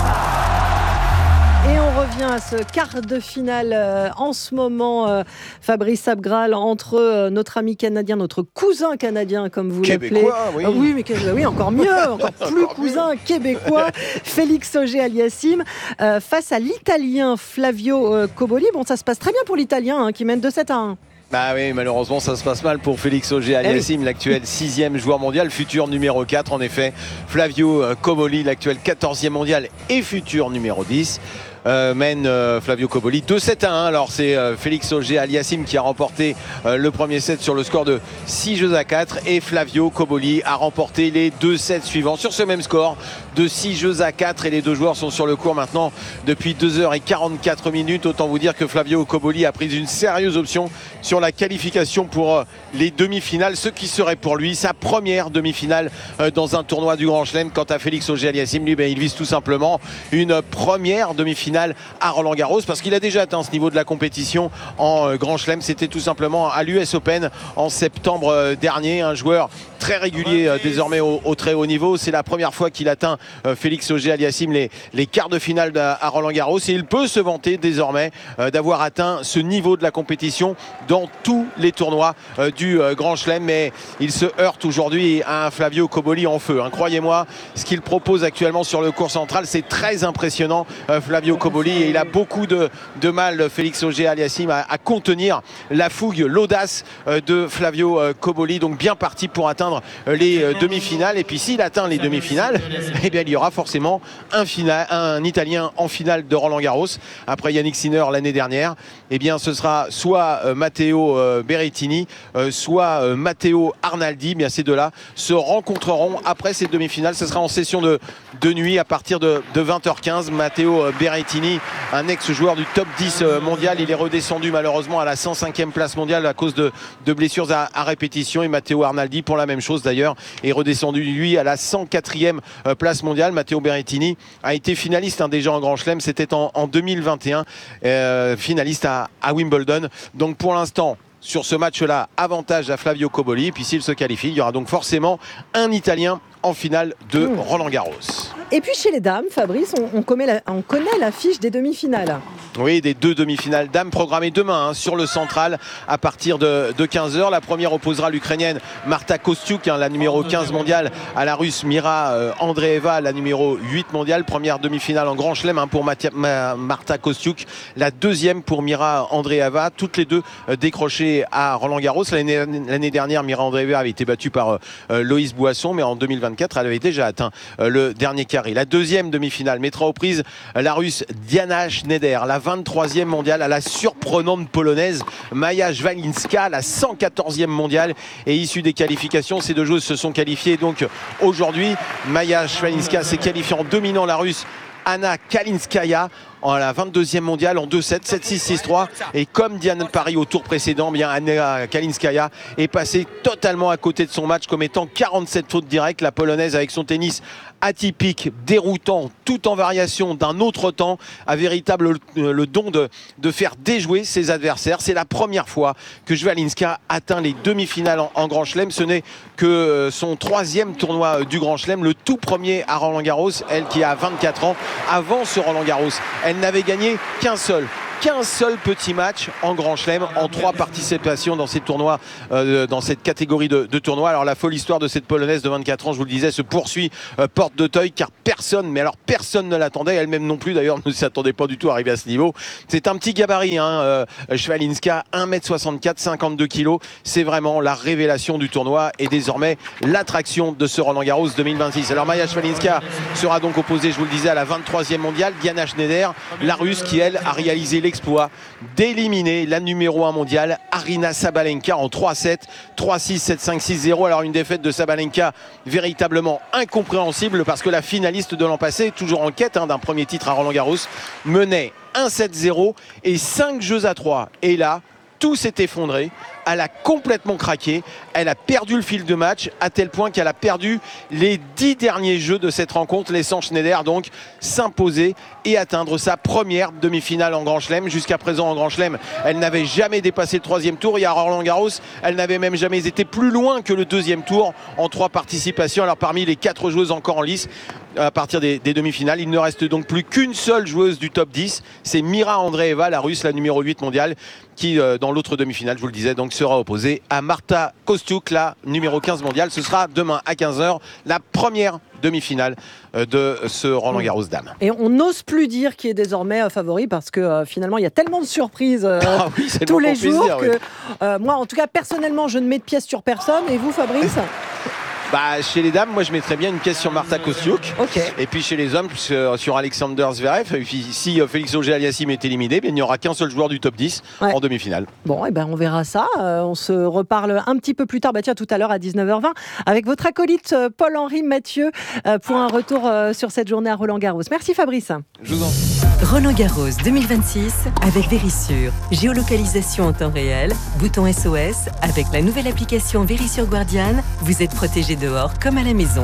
[SPEAKER 1] Et on revient à ce quart de finale en ce moment, Fabrice Abgral, entre notre ami canadien, notre cousin canadien, comme vous l'appelez.
[SPEAKER 18] Oui.
[SPEAKER 1] Oui, mais oui, encore mieux, encore plus cousin québécois, Félix Auger-Aliassime, face à l'Italien Flavio Cobolli. Bon, ça se passe très bien pour l'Italien, qui mène 2-7-1.
[SPEAKER 18] Bah oui, malheureusement ça se passe mal pour Félix Auger-Aliassime, l'actuel 6e joueur mondial, futur numéro 4 en effet. Flavio Cobolli, l'actuel 14e mondial et futur numéro 10. Mène Flavio Cobolli 2-7-1. Alors c'est Félix Auger-Aliassime qui a remporté le premier set sur le score de 6-4 et Flavio Cobolli a remporté les 2 sets suivants sur ce même score de 6-4 et les deux joueurs sont sur le court maintenant depuis 2h44. Autant vous dire que Flavio Cobolli a pris une sérieuse option sur la qualification pour les demi-finales, ce qui serait pour lui sa première demi-finale dans un tournoi du Grand Chelem. Quant à Félix Auger-Aliassime, lui, il vise tout simplement une première demi-finale à Roland Garros parce qu'il a déjà atteint ce niveau de la compétition en Grand Chelem. C'était tout simplement à l'US Open en septembre dernier. Un joueur très régulier désormais au très haut niveau. C'est la première fois qu'il atteint Félix Auger-Aliassime les quarts de finale à Roland Garros et il peut se vanter désormais d'avoir atteint ce niveau de la compétition dans tous les tournois du Grand Chelem, mais il se heurte aujourd'hui à un Flavio Cobolli en feu. Croyez-moi, ce qu'il propose actuellement sur le court central, c'est très impressionnant. Flavio Cobolli, et il a beaucoup de mal, Félix Auger-Aliassime, à contenir la fougue, l'audace de Flavio Cobolli. Donc bien parti pour atteindre les demi-finales. Et puis s'il atteint les demi-finales, eh bien il y aura forcément un Italien en finale de Roland Garros. Après Yannick Sinner l'année dernière, eh bien ce sera soit Matteo Berrettini, soit Matteo Arnaldi. Bien ces deux-là se rencontreront après ces demi-finales. Ce sera en session de nuit à partir de 20h15. Matteo Berrettini, un ex-joueur du top 10 mondial, il est redescendu malheureusement à la 105e place mondiale à cause de blessures à répétition. Et Matteo Arnaldi, pour la même chose d'ailleurs, est redescendu lui à la 104e place mondiale. Matteo Berrettini a été finaliste déjà en Grand Chelem, c'était en 2021, finaliste à Wimbledon. Donc pour l'instant, sur ce match-là, avantage à Flavio Cobolli. Et puis s'il se qualifie, il y aura donc forcément un Italien en finale de Roland Garros.
[SPEAKER 1] Et puis chez les dames, Fabrice, on connaît l'affiche des demi-finales.
[SPEAKER 18] Oui, des 2 demi-finales dames programmées demain sur le central à partir de 15h. La première opposera l'Ukrainienne Marta Kostyuk, la numéro 15 mondiale, à la Russe Mira Andreeva, la numéro 8 mondiale. Première demi-finale en Grand Chelem pour Marta Kostyuk, la deuxième pour Mira Andreeva. Toutes les deux décrochées à Roland-Garros. L'année dernière, Mira Andreeva avait été battue par Loïs Boisson, mais en 2024, elle avait déjà atteint le dernier carré. La deuxième demi-finale mettra aux prises la Russe Diana Schneider, la 23e mondiale, à la surprenante polonaise Maja Szwalinska, la 114e mondiale, et issue des qualifications, ces deux joueuses se sont qualifiées donc aujourd'hui. Maja Szwalinska s'est qualifiée en dominant la Russe Anna Kalinskaya en la 22e mondiale en 2-7, 7-6, 6-3, et comme Diane Paris au tour précédent, bien Anna Kalinskaya est passée totalement à côté de son match, commettant 47 fautes directes. La polonaise, avec son tennis atypique, déroutant, tout en variation d'un autre temps, a véritable le don de faire déjouer ses adversaires. C'est la première fois que Szwalinska atteint les demi-finales en Grand Chelem. Ce n'est que son 3e tournoi du Grand Chelem, le tout premier à Roland-Garros, elle qui a 24 ans. Avant ce Roland-Garros, elle n'avait gagné qu'un seul petit match en Grand Chelem en 3 participations dans ces tournois, dans cette catégorie de tournois. Alors la folle histoire de cette polonaise de 24 ans, je vous le disais, se poursuit porte d'Auteuil, car personne ne l'attendait, elle-même non plus d'ailleurs ne s'attendait pas du tout à arriver à ce niveau. C'est un petit gabarit, Szwalinska, 1m64, 52 kg, c'est vraiment la révélation du tournoi et désormais l'attraction de ce Roland-Garros 2026. Alors Maja Szwalinska sera donc opposée, je vous le disais, à la 23e mondiale, Diana Schneider, la Russe, qui elle a réalisé l'exploit d'éliminer la numéro 1 mondiale Aryna Sabalenka en 3-7, 3-6, 7-5, 6-0. Alors une défaite de Sabalenka véritablement incompréhensible, parce que la finaliste de l'an passé, toujours en quête d'un premier titre à Roland-Garros, menait 1-7-0 et 5 jeux à 3. Et là, tout s'est effondré, elle a complètement craqué, elle a perdu le fil de match, à tel point qu'elle a perdu les 10 derniers jeux de cette rencontre, laissant Schneider donc s'imposer et atteindre sa première demi-finale en Grand Chelem. Jusqu'à présent en Grand Chelem, elle n'avait jamais dépassé le 3e tour, et à Roland-Garros, elle n'avait même jamais été plus loin que le 2e tour en 3 participations. Alors parmi les 4 joueuses encore en lice, à partir des demi-finales, il ne reste donc plus qu'une seule joueuse du top 10, c'est Mira Andreeva, la Russe, la numéro 8 mondiale, qui dans l'autre demi-finale, je vous le disais, donc sera opposée à Marta Kostyuk, la numéro 15 mondiale. Ce sera demain à 15h, la première demi-finale de ce Roland-Garros dames.
[SPEAKER 1] Et on n'ose plus dire qui est désormais favori, parce que finalement il y a tellement de surprises tous les jours que moi en tout cas personnellement je ne mets de pièces sur personne. Et vous, Fabrice?
[SPEAKER 18] Chez les dames, moi je mettrais bien une pièce sur Marta Kostyuk. Et puis chez les hommes, sur Alexander Zverev. Si Félix Auger-Aliassime est éliminé, il n'y aura qu'un seul joueur du top 10 en demi-finale.
[SPEAKER 1] Bon, on verra ça. On se reparle un petit peu plus tard, tout à l'heure à 19h20, avec votre acolyte Paul-Henri Mathieu pour un retour sur cette journée à Roland-Garros. Merci Fabrice.
[SPEAKER 18] Je vous en prie.
[SPEAKER 14] Roland-Garros 2026 avec Verisure. Géolocalisation en temps réel, bouton SOS. Avec la nouvelle application Verisure Guardian, vous êtes protégé dehors comme à la maison.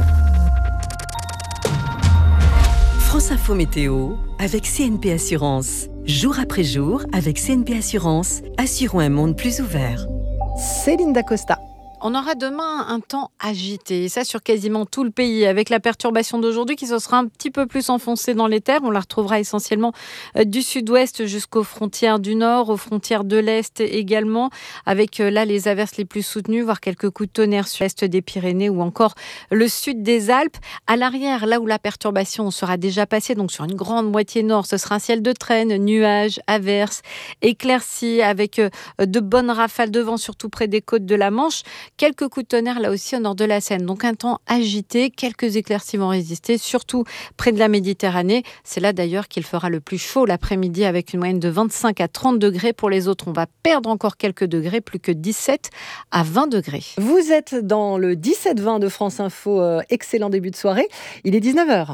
[SPEAKER 14] France Info Météo avec CNP Assurance. Jour après jour, avec CNP Assurance, assurons un monde plus ouvert.
[SPEAKER 1] Céline Dacosta.
[SPEAKER 15] On aura demain un temps agité, et ça sur quasiment tout le pays, avec la perturbation d'aujourd'hui qui se sera un petit peu plus enfoncée dans les terres. On la retrouvera essentiellement du sud-ouest jusqu'aux frontières du nord, aux frontières de l'est également, avec là les averses les plus soutenues, voire quelques coups de tonnerre sur l'est des Pyrénées ou encore le sud des Alpes. À l'arrière, là où la perturbation sera déjà passée, donc sur une grande moitié nord, ce sera un ciel de traîne, nuages, averses, éclaircies, avec de bonnes rafales de vent, surtout près des côtes de la Manche. Quelques coups de tonnerre là aussi au nord de la Seine. Donc un temps agité, quelques éclaircies vont résister, surtout près de la Méditerranée. C'est là d'ailleurs qu'il fera le plus chaud l'après-midi, avec une moyenne de 25 à 30 degrés. Pour les autres, on va perdre encore quelques degrés, plus que 17 à 20 degrés.
[SPEAKER 1] Vous êtes dans le 17-20 de France Info. Excellent début de soirée. Il est 19h.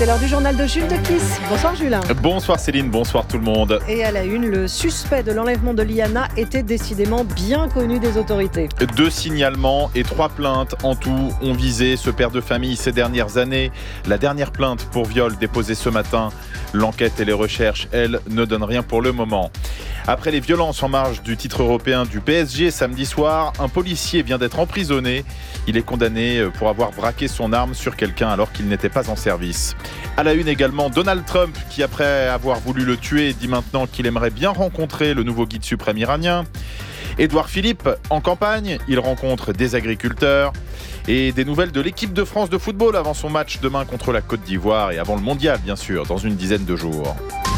[SPEAKER 1] C'est l'heure du journal de Jules de Kiss. Bonsoir Jules.
[SPEAKER 4] Bonsoir Céline, bonsoir tout le monde.
[SPEAKER 1] Et à la une, le suspect de l'enlèvement de Liana était décidément bien connu des autorités.
[SPEAKER 4] 2 signalements et 3 plaintes en tout ont visé ce père de famille ces dernières années. La dernière plainte pour viol déposée ce matin. L'enquête et les recherches, elles, ne donnent rien pour le moment. Après les violences en marge du titre européen du PSG samedi soir, un policier vient d'être emprisonné. Il est condamné pour avoir braqué son arme sur quelqu'un alors qu'il n'était pas en service. À la une également, Donald Trump qui, après avoir voulu le tuer, dit maintenant qu'il aimerait bien rencontrer le nouveau guide suprême iranien. Édouard Philippe, en campagne, il rencontre des agriculteurs. Et des nouvelles de l'équipe de France de football avant son match demain contre la Côte d'Ivoire et avant le mondial, bien sûr, dans une dizaine de jours.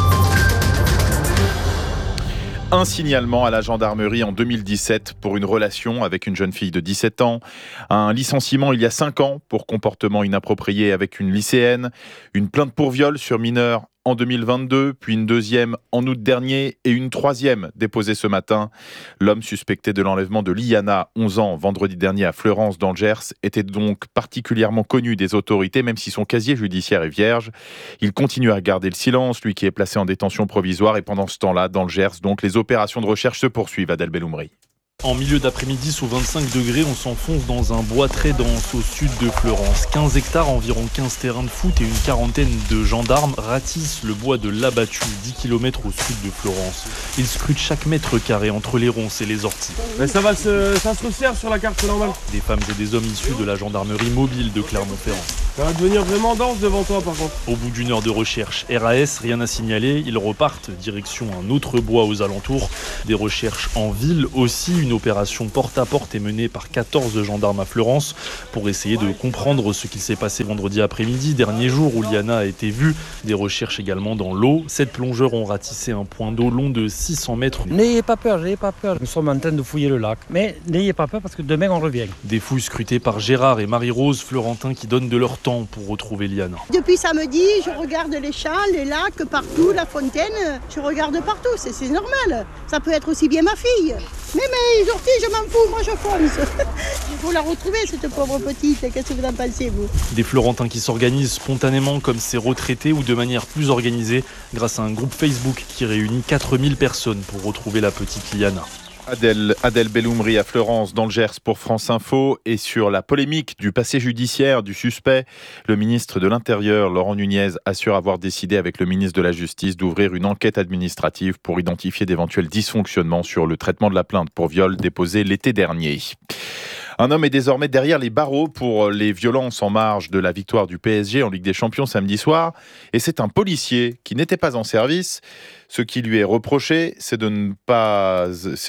[SPEAKER 4] Un signalement à la gendarmerie en 2017 pour une relation avec une jeune fille de 17 ans. Un licenciement il y a 5 ans pour comportement inapproprié avec une lycéenne. Une plainte pour viol sur mineur en 2022, puis une deuxième en août dernier et une troisième déposée ce matin. L'homme suspecté de l'enlèvement de Liana, 11 ans, vendredi dernier à Fleurance dans le Gers, était donc particulièrement connu des autorités, même si son casier judiciaire est vierge. Il continue à garder le silence, lui qui est placé en détention provisoire, et pendant ce temps-là, dans le Gers, donc, les opérations de recherche se poursuivent. Adèle Belloumri.
[SPEAKER 5] En milieu d'après-midi, sous 25 degrés, on s'enfonce dans un bois très dense au sud de Fleurance. 15 hectares, environ 15 terrains de foot et une quarantaine de gendarmes ratissent le bois de l'Abattu, 10 km au sud de Fleurance. Ils scrutent chaque mètre carré entre les ronces et les orties.
[SPEAKER 6] Mais ça se resserre sur la carte, c'est normal.
[SPEAKER 5] Des femmes et des hommes issus de la gendarmerie mobile de Clermont-Ferrand.
[SPEAKER 6] Ça va devenir vraiment dense devant toi par contre.
[SPEAKER 5] Au bout d'une heure de recherche, RAS, rien à signaler, ils repartent direction un autre bois aux alentours. Des recherches en ville aussi, une opération porte-à-porte est menée par 14 gendarmes à Fleurance pour essayer de comprendre ce qui s'est passé vendredi après-midi, dernier jour où Liana a été vue. Des recherches également dans l'eau. 7 plongeurs ont ratissé un point d'eau long de 600 mètres.
[SPEAKER 7] N'ayez pas peur. Nous sommes en train de fouiller le lac. Mais n'ayez pas peur parce que demain on revient.
[SPEAKER 5] Des fouilles scrutées par Gérard et Marie-Rose, Florentins qui donnent de leur temps pour retrouver Liana.
[SPEAKER 25] Depuis samedi, je regarde les champs, les lacs, partout, la fontaine. Je regarde partout, c'est normal. Ça peut être aussi bien ma fille. Mais mes orties, je m'en fous, moi je fonce. Il faut la retrouver, cette pauvre petite. Qu'est-ce que vous en pensez, vous?
[SPEAKER 5] Des Florentins qui s'organisent spontanément comme ces retraités ou de manière plus organisée grâce à un groupe Facebook qui réunit 4000 personnes pour retrouver la petite Liana.
[SPEAKER 4] Adèle Belloumri à Fleurance dans le Gers pour France Info. Et sur la polémique du passé judiciaire du suspect, le ministre de l'Intérieur, Laurent Nunez, assure avoir décidé avec le ministre de la Justice d'ouvrir une enquête administrative pour identifier d'éventuels dysfonctionnements sur le traitement de la plainte pour viol déposée l'été dernier. Un homme est désormais derrière les barreaux pour les violences en marge de la victoire du PSG en Ligue des Champions samedi soir. Et c'est un policier qui n'était pas en service. Ce qui lui est reproché, c'est de ne pas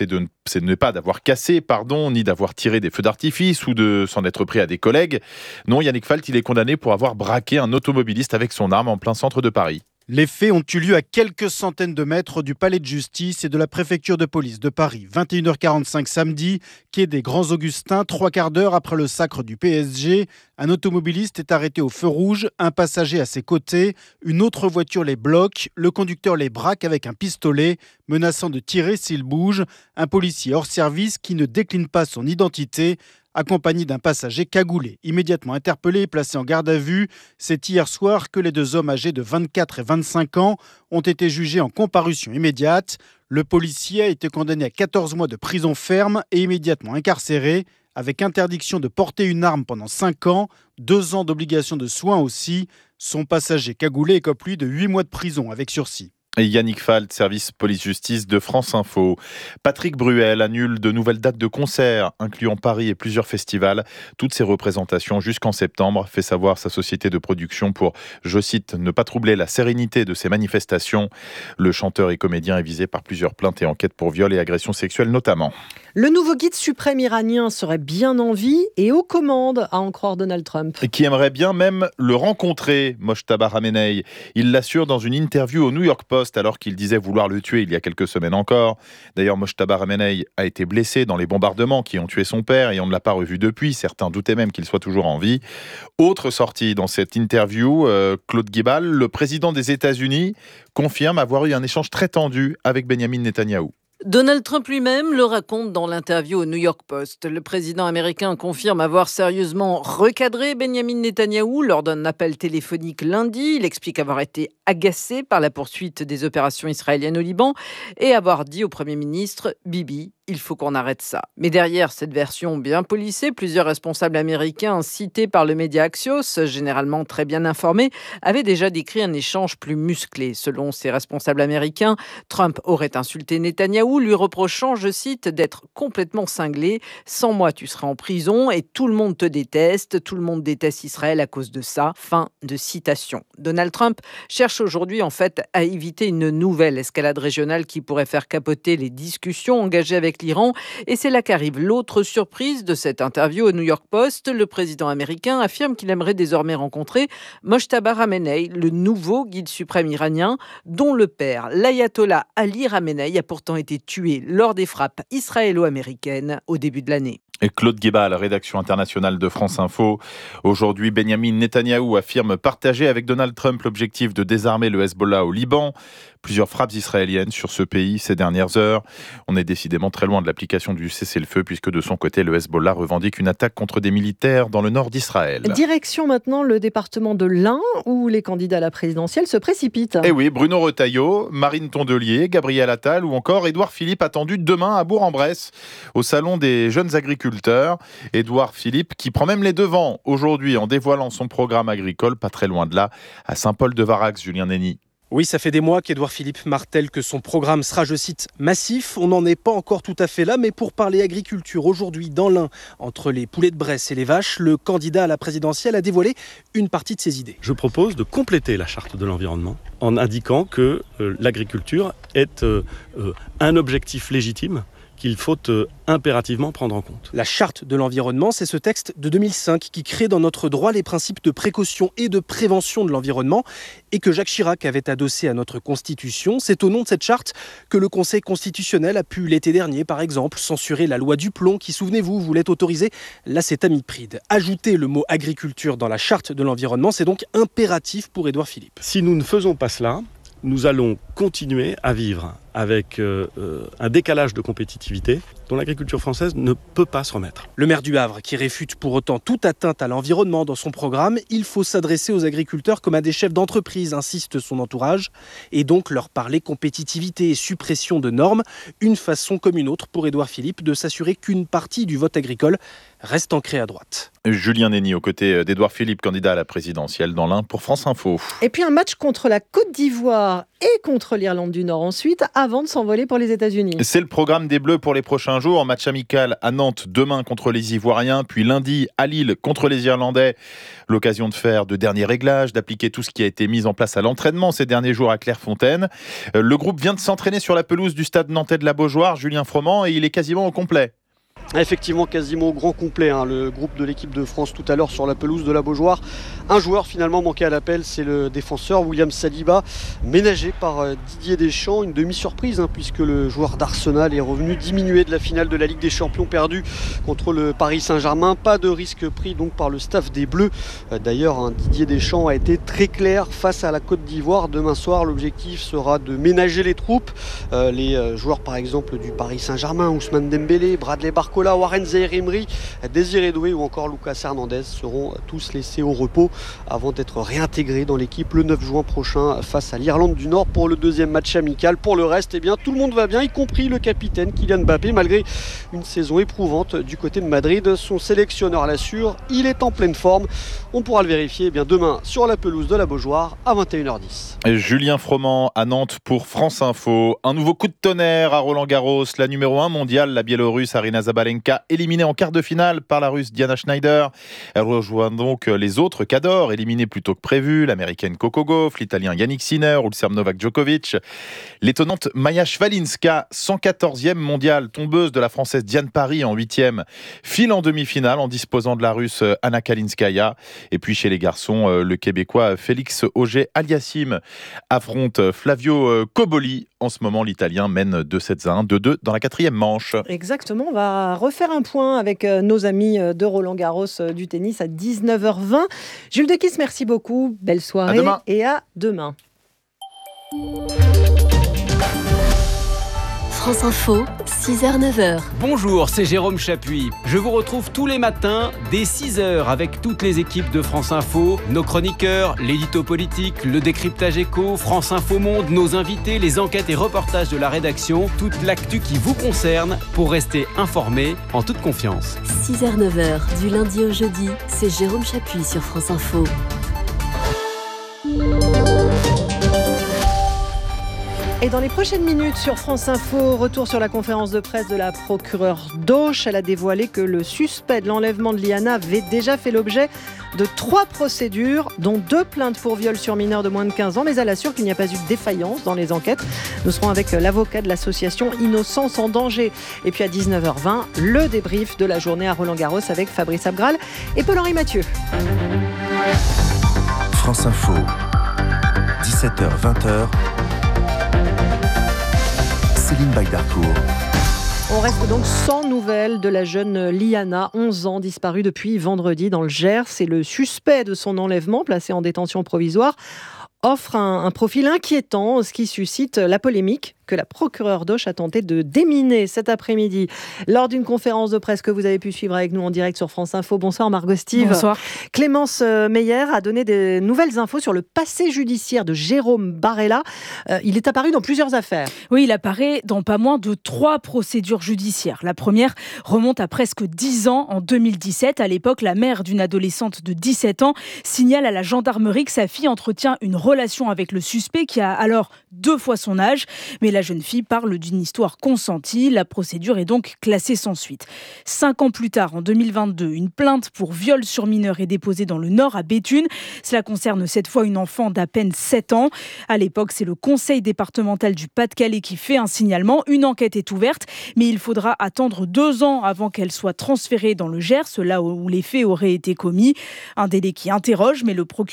[SPEAKER 4] d'avoir cassé, ni d'avoir tiré des feux d'artifice ou de s'en être pris à des collègues. Non, Yannick Falt, il est condamné pour avoir braqué un automobiliste avec son arme en plein centre de Paris.
[SPEAKER 26] Les faits ont eu lieu à quelques centaines de mètres du palais de justice et de la préfecture de police de Paris. 21h45 samedi, quai des Grands Augustins, 3/4 d'heure après le sacre du PSG. Un automobiliste est arrêté au feu rouge, un passager à ses côtés, une autre voiture les bloque, le conducteur les braque avec un pistolet, menaçant de tirer s'il bouge. Un policier hors service qui ne décline pas son identité, accompagné d'un passager cagoulé. Immédiatement interpellé et placé en garde à vue, c'est hier soir que les 2 hommes âgés de 24 et 25 ans ont été jugés en comparution immédiate. Le policier a été condamné à 14 mois de prison ferme et immédiatement incarcéré, avec interdiction de porter une arme pendant 5 ans, 2 ans d'obligation de soins aussi. Son passager cagoulé écope lui de 8 mois de prison avec sursis.
[SPEAKER 4] Et Yannick Falt, service police-justice de France Info. Patrick Bruel annule de nouvelles dates de concerts, incluant Paris et plusieurs festivals. Toutes ces représentations jusqu'en septembre, fait savoir sa société de production pour, je cite, ne pas troubler la sérénité de ces manifestations. Le chanteur et comédien est visé par plusieurs plaintes et enquêtes pour viol et agressions sexuelles notamment.
[SPEAKER 1] Le nouveau guide suprême iranien serait bien en vie et aux commandes, à en croire Donald Trump.
[SPEAKER 4] Et qui aimerait bien même le rencontrer, Mojtaba Khamenei. Il l'assure dans une interview au New York Post alors qu'il disait vouloir le tuer il y a quelques semaines encore. D'ailleurs, Mojtaba Khamenei a été blessé dans les bombardements qui ont tué son père et on ne l'a pas revu depuis. Certains doutaient même qu'il soit toujours en vie. Autre sortie dans cette interview, Claude Guibal, le président des États-Unis, confirme avoir eu un échange très tendu avec Benyamin Netanyahou.
[SPEAKER 8] Donald Trump lui-même le raconte dans l'interview au New York Post. Le président américain confirme avoir sérieusement recadré Benyamin Netanyahou lors d'un appel téléphonique lundi. Il explique avoir été agacé par la poursuite des opérations israéliennes au Liban et avoir dit au Premier ministre « Bibi, il faut qu'on arrête ça ». Mais derrière cette version bien polissée, plusieurs responsables américains cités par le média Axios, généralement très bien informés, avaient déjà décrit un échange plus musclé. Selon ces responsables américains, Trump aurait insulté Netanyahou, lui reprochant, je cite, d'être complètement cinglé. « Sans moi, tu seras en prison et tout le monde te déteste. Tout le monde déteste Israël à cause de ça. » Fin de citation. Donald Trump cherche aujourd'hui en fait à éviter une nouvelle escalade régionale qui pourrait faire capoter les discussions engagées avec l'Iran. Et c'est là qu'arrive l'autre surprise de cette interview au New York Post. Le président américain affirme qu'il aimerait désormais rencontrer Mojtaba Khamenei, le nouveau guide suprême iranien, dont le père, l'ayatollah Ali Khamenei, a pourtant été tué lors des frappes israélo-américaines au début de l'année.
[SPEAKER 4] Et Claude Guéba, la rédaction internationale de France Info. Aujourd'hui, Benyamin Netanyahou affirme partager avec Donald Trump l'objectif de désarmer le Hezbollah au Liban. Plusieurs frappes israéliennes sur ce pays ces dernières heures. On est décidément très loin de l'application du cessez-le-feu puisque de son côté, le Hezbollah revendique une attaque contre des militaires dans le nord d'Israël.
[SPEAKER 1] Direction maintenant le département de l'Ain où les candidats à la présidentielle se précipitent.
[SPEAKER 4] Eh oui, Bruno Retailleau, Marine Tondelier, Gabriel Attal ou encore Édouard Philippe attendu demain à Bourg-en-Bresse au salon des jeunes agriculteurs. Édouard Philippe qui prend même les devants aujourd'hui en dévoilant son programme agricole pas très loin de là à Saint-Paul-de-Varax, Julien Nenny.
[SPEAKER 9] Oui, ça fait des mois qu'Édouard Philippe martèle que son programme sera, je cite, massif. On n'en est pas encore tout à fait là, mais pour parler agriculture, aujourd'hui dans l'Ain, entre les poulets de Bresse et les vaches, le candidat à la présidentielle a dévoilé une partie de ses idées.
[SPEAKER 10] Je propose de compléter la charte de l'environnement en indiquant que l'agriculture est un objectif légitime qu'il faut impérativement prendre en compte.
[SPEAKER 9] La charte de l'environnement, c'est ce texte de 2005 qui crée dans notre droit les principes de précaution et de prévention de l'environnement et que Jacques Chirac avait adossé à notre Constitution. C'est au nom de cette charte que le Conseil constitutionnel a pu l'été dernier, par exemple, censurer la loi du plomb qui, souvenez-vous, voulait autoriser l'acétamipride. Ajouter le mot agriculture dans la charte de l'environnement, c'est donc impératif pour Édouard Philippe.
[SPEAKER 10] Si nous ne faisons pas cela, nous allons continuer à vivre avec un décalage de compétitivité dont l'agriculture française ne peut pas se remettre.
[SPEAKER 9] Le maire du Havre, qui réfute pour autant toute atteinte à l'environnement dans son programme, il faut s'adresser aux agriculteurs comme à des chefs d'entreprise, insiste son entourage, et donc leur parler compétitivité et suppression de normes, une façon comme une autre pour Édouard Philippe de s'assurer qu'une partie du vote agricole reste ancrée à droite.
[SPEAKER 4] Julien Nenny aux côtés d'Édouard Philippe, candidat à la présidentielle dans l'Ain pour France Info.
[SPEAKER 1] Et puis un match contre la Côte d'Ivoire et contre l'Irlande du Nord ensuite, avant de s'envoler pour les États-Unis.
[SPEAKER 4] C'est le programme des Bleus pour les prochains jours. Match amical à Nantes demain contre les Ivoiriens, puis lundi à Lille contre les Irlandais. L'occasion de faire de derniers réglages, d'appliquer tout ce qui a été mis en place à l'entraînement ces derniers jours à Clairefontaine. Le groupe vient de s'entraîner sur la pelouse du stade nantais de la Beaujoire, Julien Froment, et il est quasiment au complet.
[SPEAKER 11] Effectivement, quasiment au grand complet, le groupe de l'équipe de France tout à l'heure sur la pelouse de la Beaujoire. Un joueur finalement manqué à l'appel, c'est le défenseur William Saliba, ménagé par Didier Deschamps. Une demi-surprise puisque le joueur d'Arsenal est revenu diminué de la finale de la Ligue des Champions perdue contre le Paris Saint-Germain. Pas de risque pris donc par le staff des Bleus. D'ailleurs, Didier Deschamps a été très clair face à la Côte d'Ivoire. Demain soir, l'objectif sera de ménager les troupes. Les joueurs par exemple du Paris Saint-Germain, Ousmane Dembélé, Bradley Barcola, Warren Zaïre-Emery, Désiré Doué ou encore Lucas Hernandez seront tous laissés au repos avant d'être réintégrés dans l'équipe le 9 juin prochain face à l'Irlande du Nord pour le deuxième match amical. Pour le reste, tout le monde va bien, y compris le capitaine Kylian Mbappé, malgré une saison éprouvante du côté de Madrid. Son sélectionneur l'assure, il est en pleine forme. On pourra le vérifier demain sur la pelouse de la Beaujoire à 21h10.
[SPEAKER 4] Julien Froment à Nantes pour France Info. Un nouveau coup de tonnerre à Roland-Garros. La numéro 1 mondiale, la Biélorusse Aryna Sabalenka, éliminée en quart de finale par la Russe Diana Schneider. Elle rejoint donc les autres cadors, éliminés plus tôt que prévu. L'Américaine Coco Gauff, l'Italien Yannick Sinner ou le Serbe Novak Djokovic. L'étonnante Maja Švalinska, 114e mondiale, tombeuse de la Française Diane Parry en 8e, file en demi-finale en disposant de la Russe Anna Kalinskaya. Et puis chez les garçons, le Québécois Félix Auger-Aliassime affronte Flavio Cobolli. En ce moment, l'Italien mène 2-7 à 1, 2-2 dans la 4e manche.
[SPEAKER 1] Exactement, on va refaire un point avec nos amis de Roland-Garros du tennis à 19h20. Jules Dequisse, merci beaucoup, belle soirée et à demain.
[SPEAKER 2] France Info, 6h-9h.
[SPEAKER 12] Bonjour, c'est Jérôme Chapuis. Je vous retrouve tous les matins dès 6h avec toutes les équipes de France Info, nos chroniqueurs, l'édito politique, le décryptage éco, France Info Monde, nos invités, les enquêtes et reportages de la rédaction, toute l'actu qui vous concerne pour rester informé en toute confiance.
[SPEAKER 2] 6h-9h, du lundi au jeudi, c'est Jérôme Chapuis sur France Info.
[SPEAKER 1] Et dans les prochaines minutes sur France Info, retour sur la conférence de presse de la procureure d'Auch. Elle a dévoilé que le suspect de l'enlèvement de Liana avait déjà fait l'objet de 3 procédures, dont 2 plaintes pour viol sur mineur de moins de 15 ans. Mais elle assure qu'il n'y a pas eu de défaillance dans les enquêtes. Nous serons avec l'avocat de l'association Innocence en danger. Et puis à 19h20, le débrief de la journée à Roland-Garros avec Fabrice Abgral et Paul-Henri Mathieu.
[SPEAKER 13] France Info, 17h-20h. Céline Baydarcourt.
[SPEAKER 1] On reste donc sans nouvelles de la jeune Liana, 11 ans, disparue depuis vendredi dans le Gers. C'est le suspect de son enlèvement, placé en détention provisoire, offre un profil inquiétant, ce qui suscite la polémique que la procureure d'Auch a tenté de déminer cet après-midi lors d'une conférence de presse que vous avez pu suivre avec nous en direct sur France Info. Bonsoir Margot Steve.
[SPEAKER 16] Bonsoir.
[SPEAKER 1] Clémence Meyer a donné des nouvelles infos sur le passé judiciaire de Jérôme Barella. Il est apparu dans plusieurs affaires.
[SPEAKER 16] Oui, il apparaît dans pas moins de 3 procédures judiciaires. La première remonte à presque 10 ans, en 2017. À l'époque, la mère d'une adolescente de 17 ans signale à la gendarmerie que sa fille entretient une relation avec le suspect qui a alors 2 fois son âge. Mais la jeune fille parle d'une histoire consentie. La procédure est donc classée sans suite. 5 ans plus tard, en 2022, une plainte pour viol sur mineur est déposée dans le Nord, à Béthune. Cela concerne cette fois une enfant d'à peine 7 ans. À l'époque, c'est le conseil départemental du Pas-de-Calais qui fait un signalement. Une enquête est ouverte, mais il faudra attendre 2 ans avant qu'elle soit transférée dans le Gers, là où les faits auraient été commis. Un délai qui interroge, mais le procureur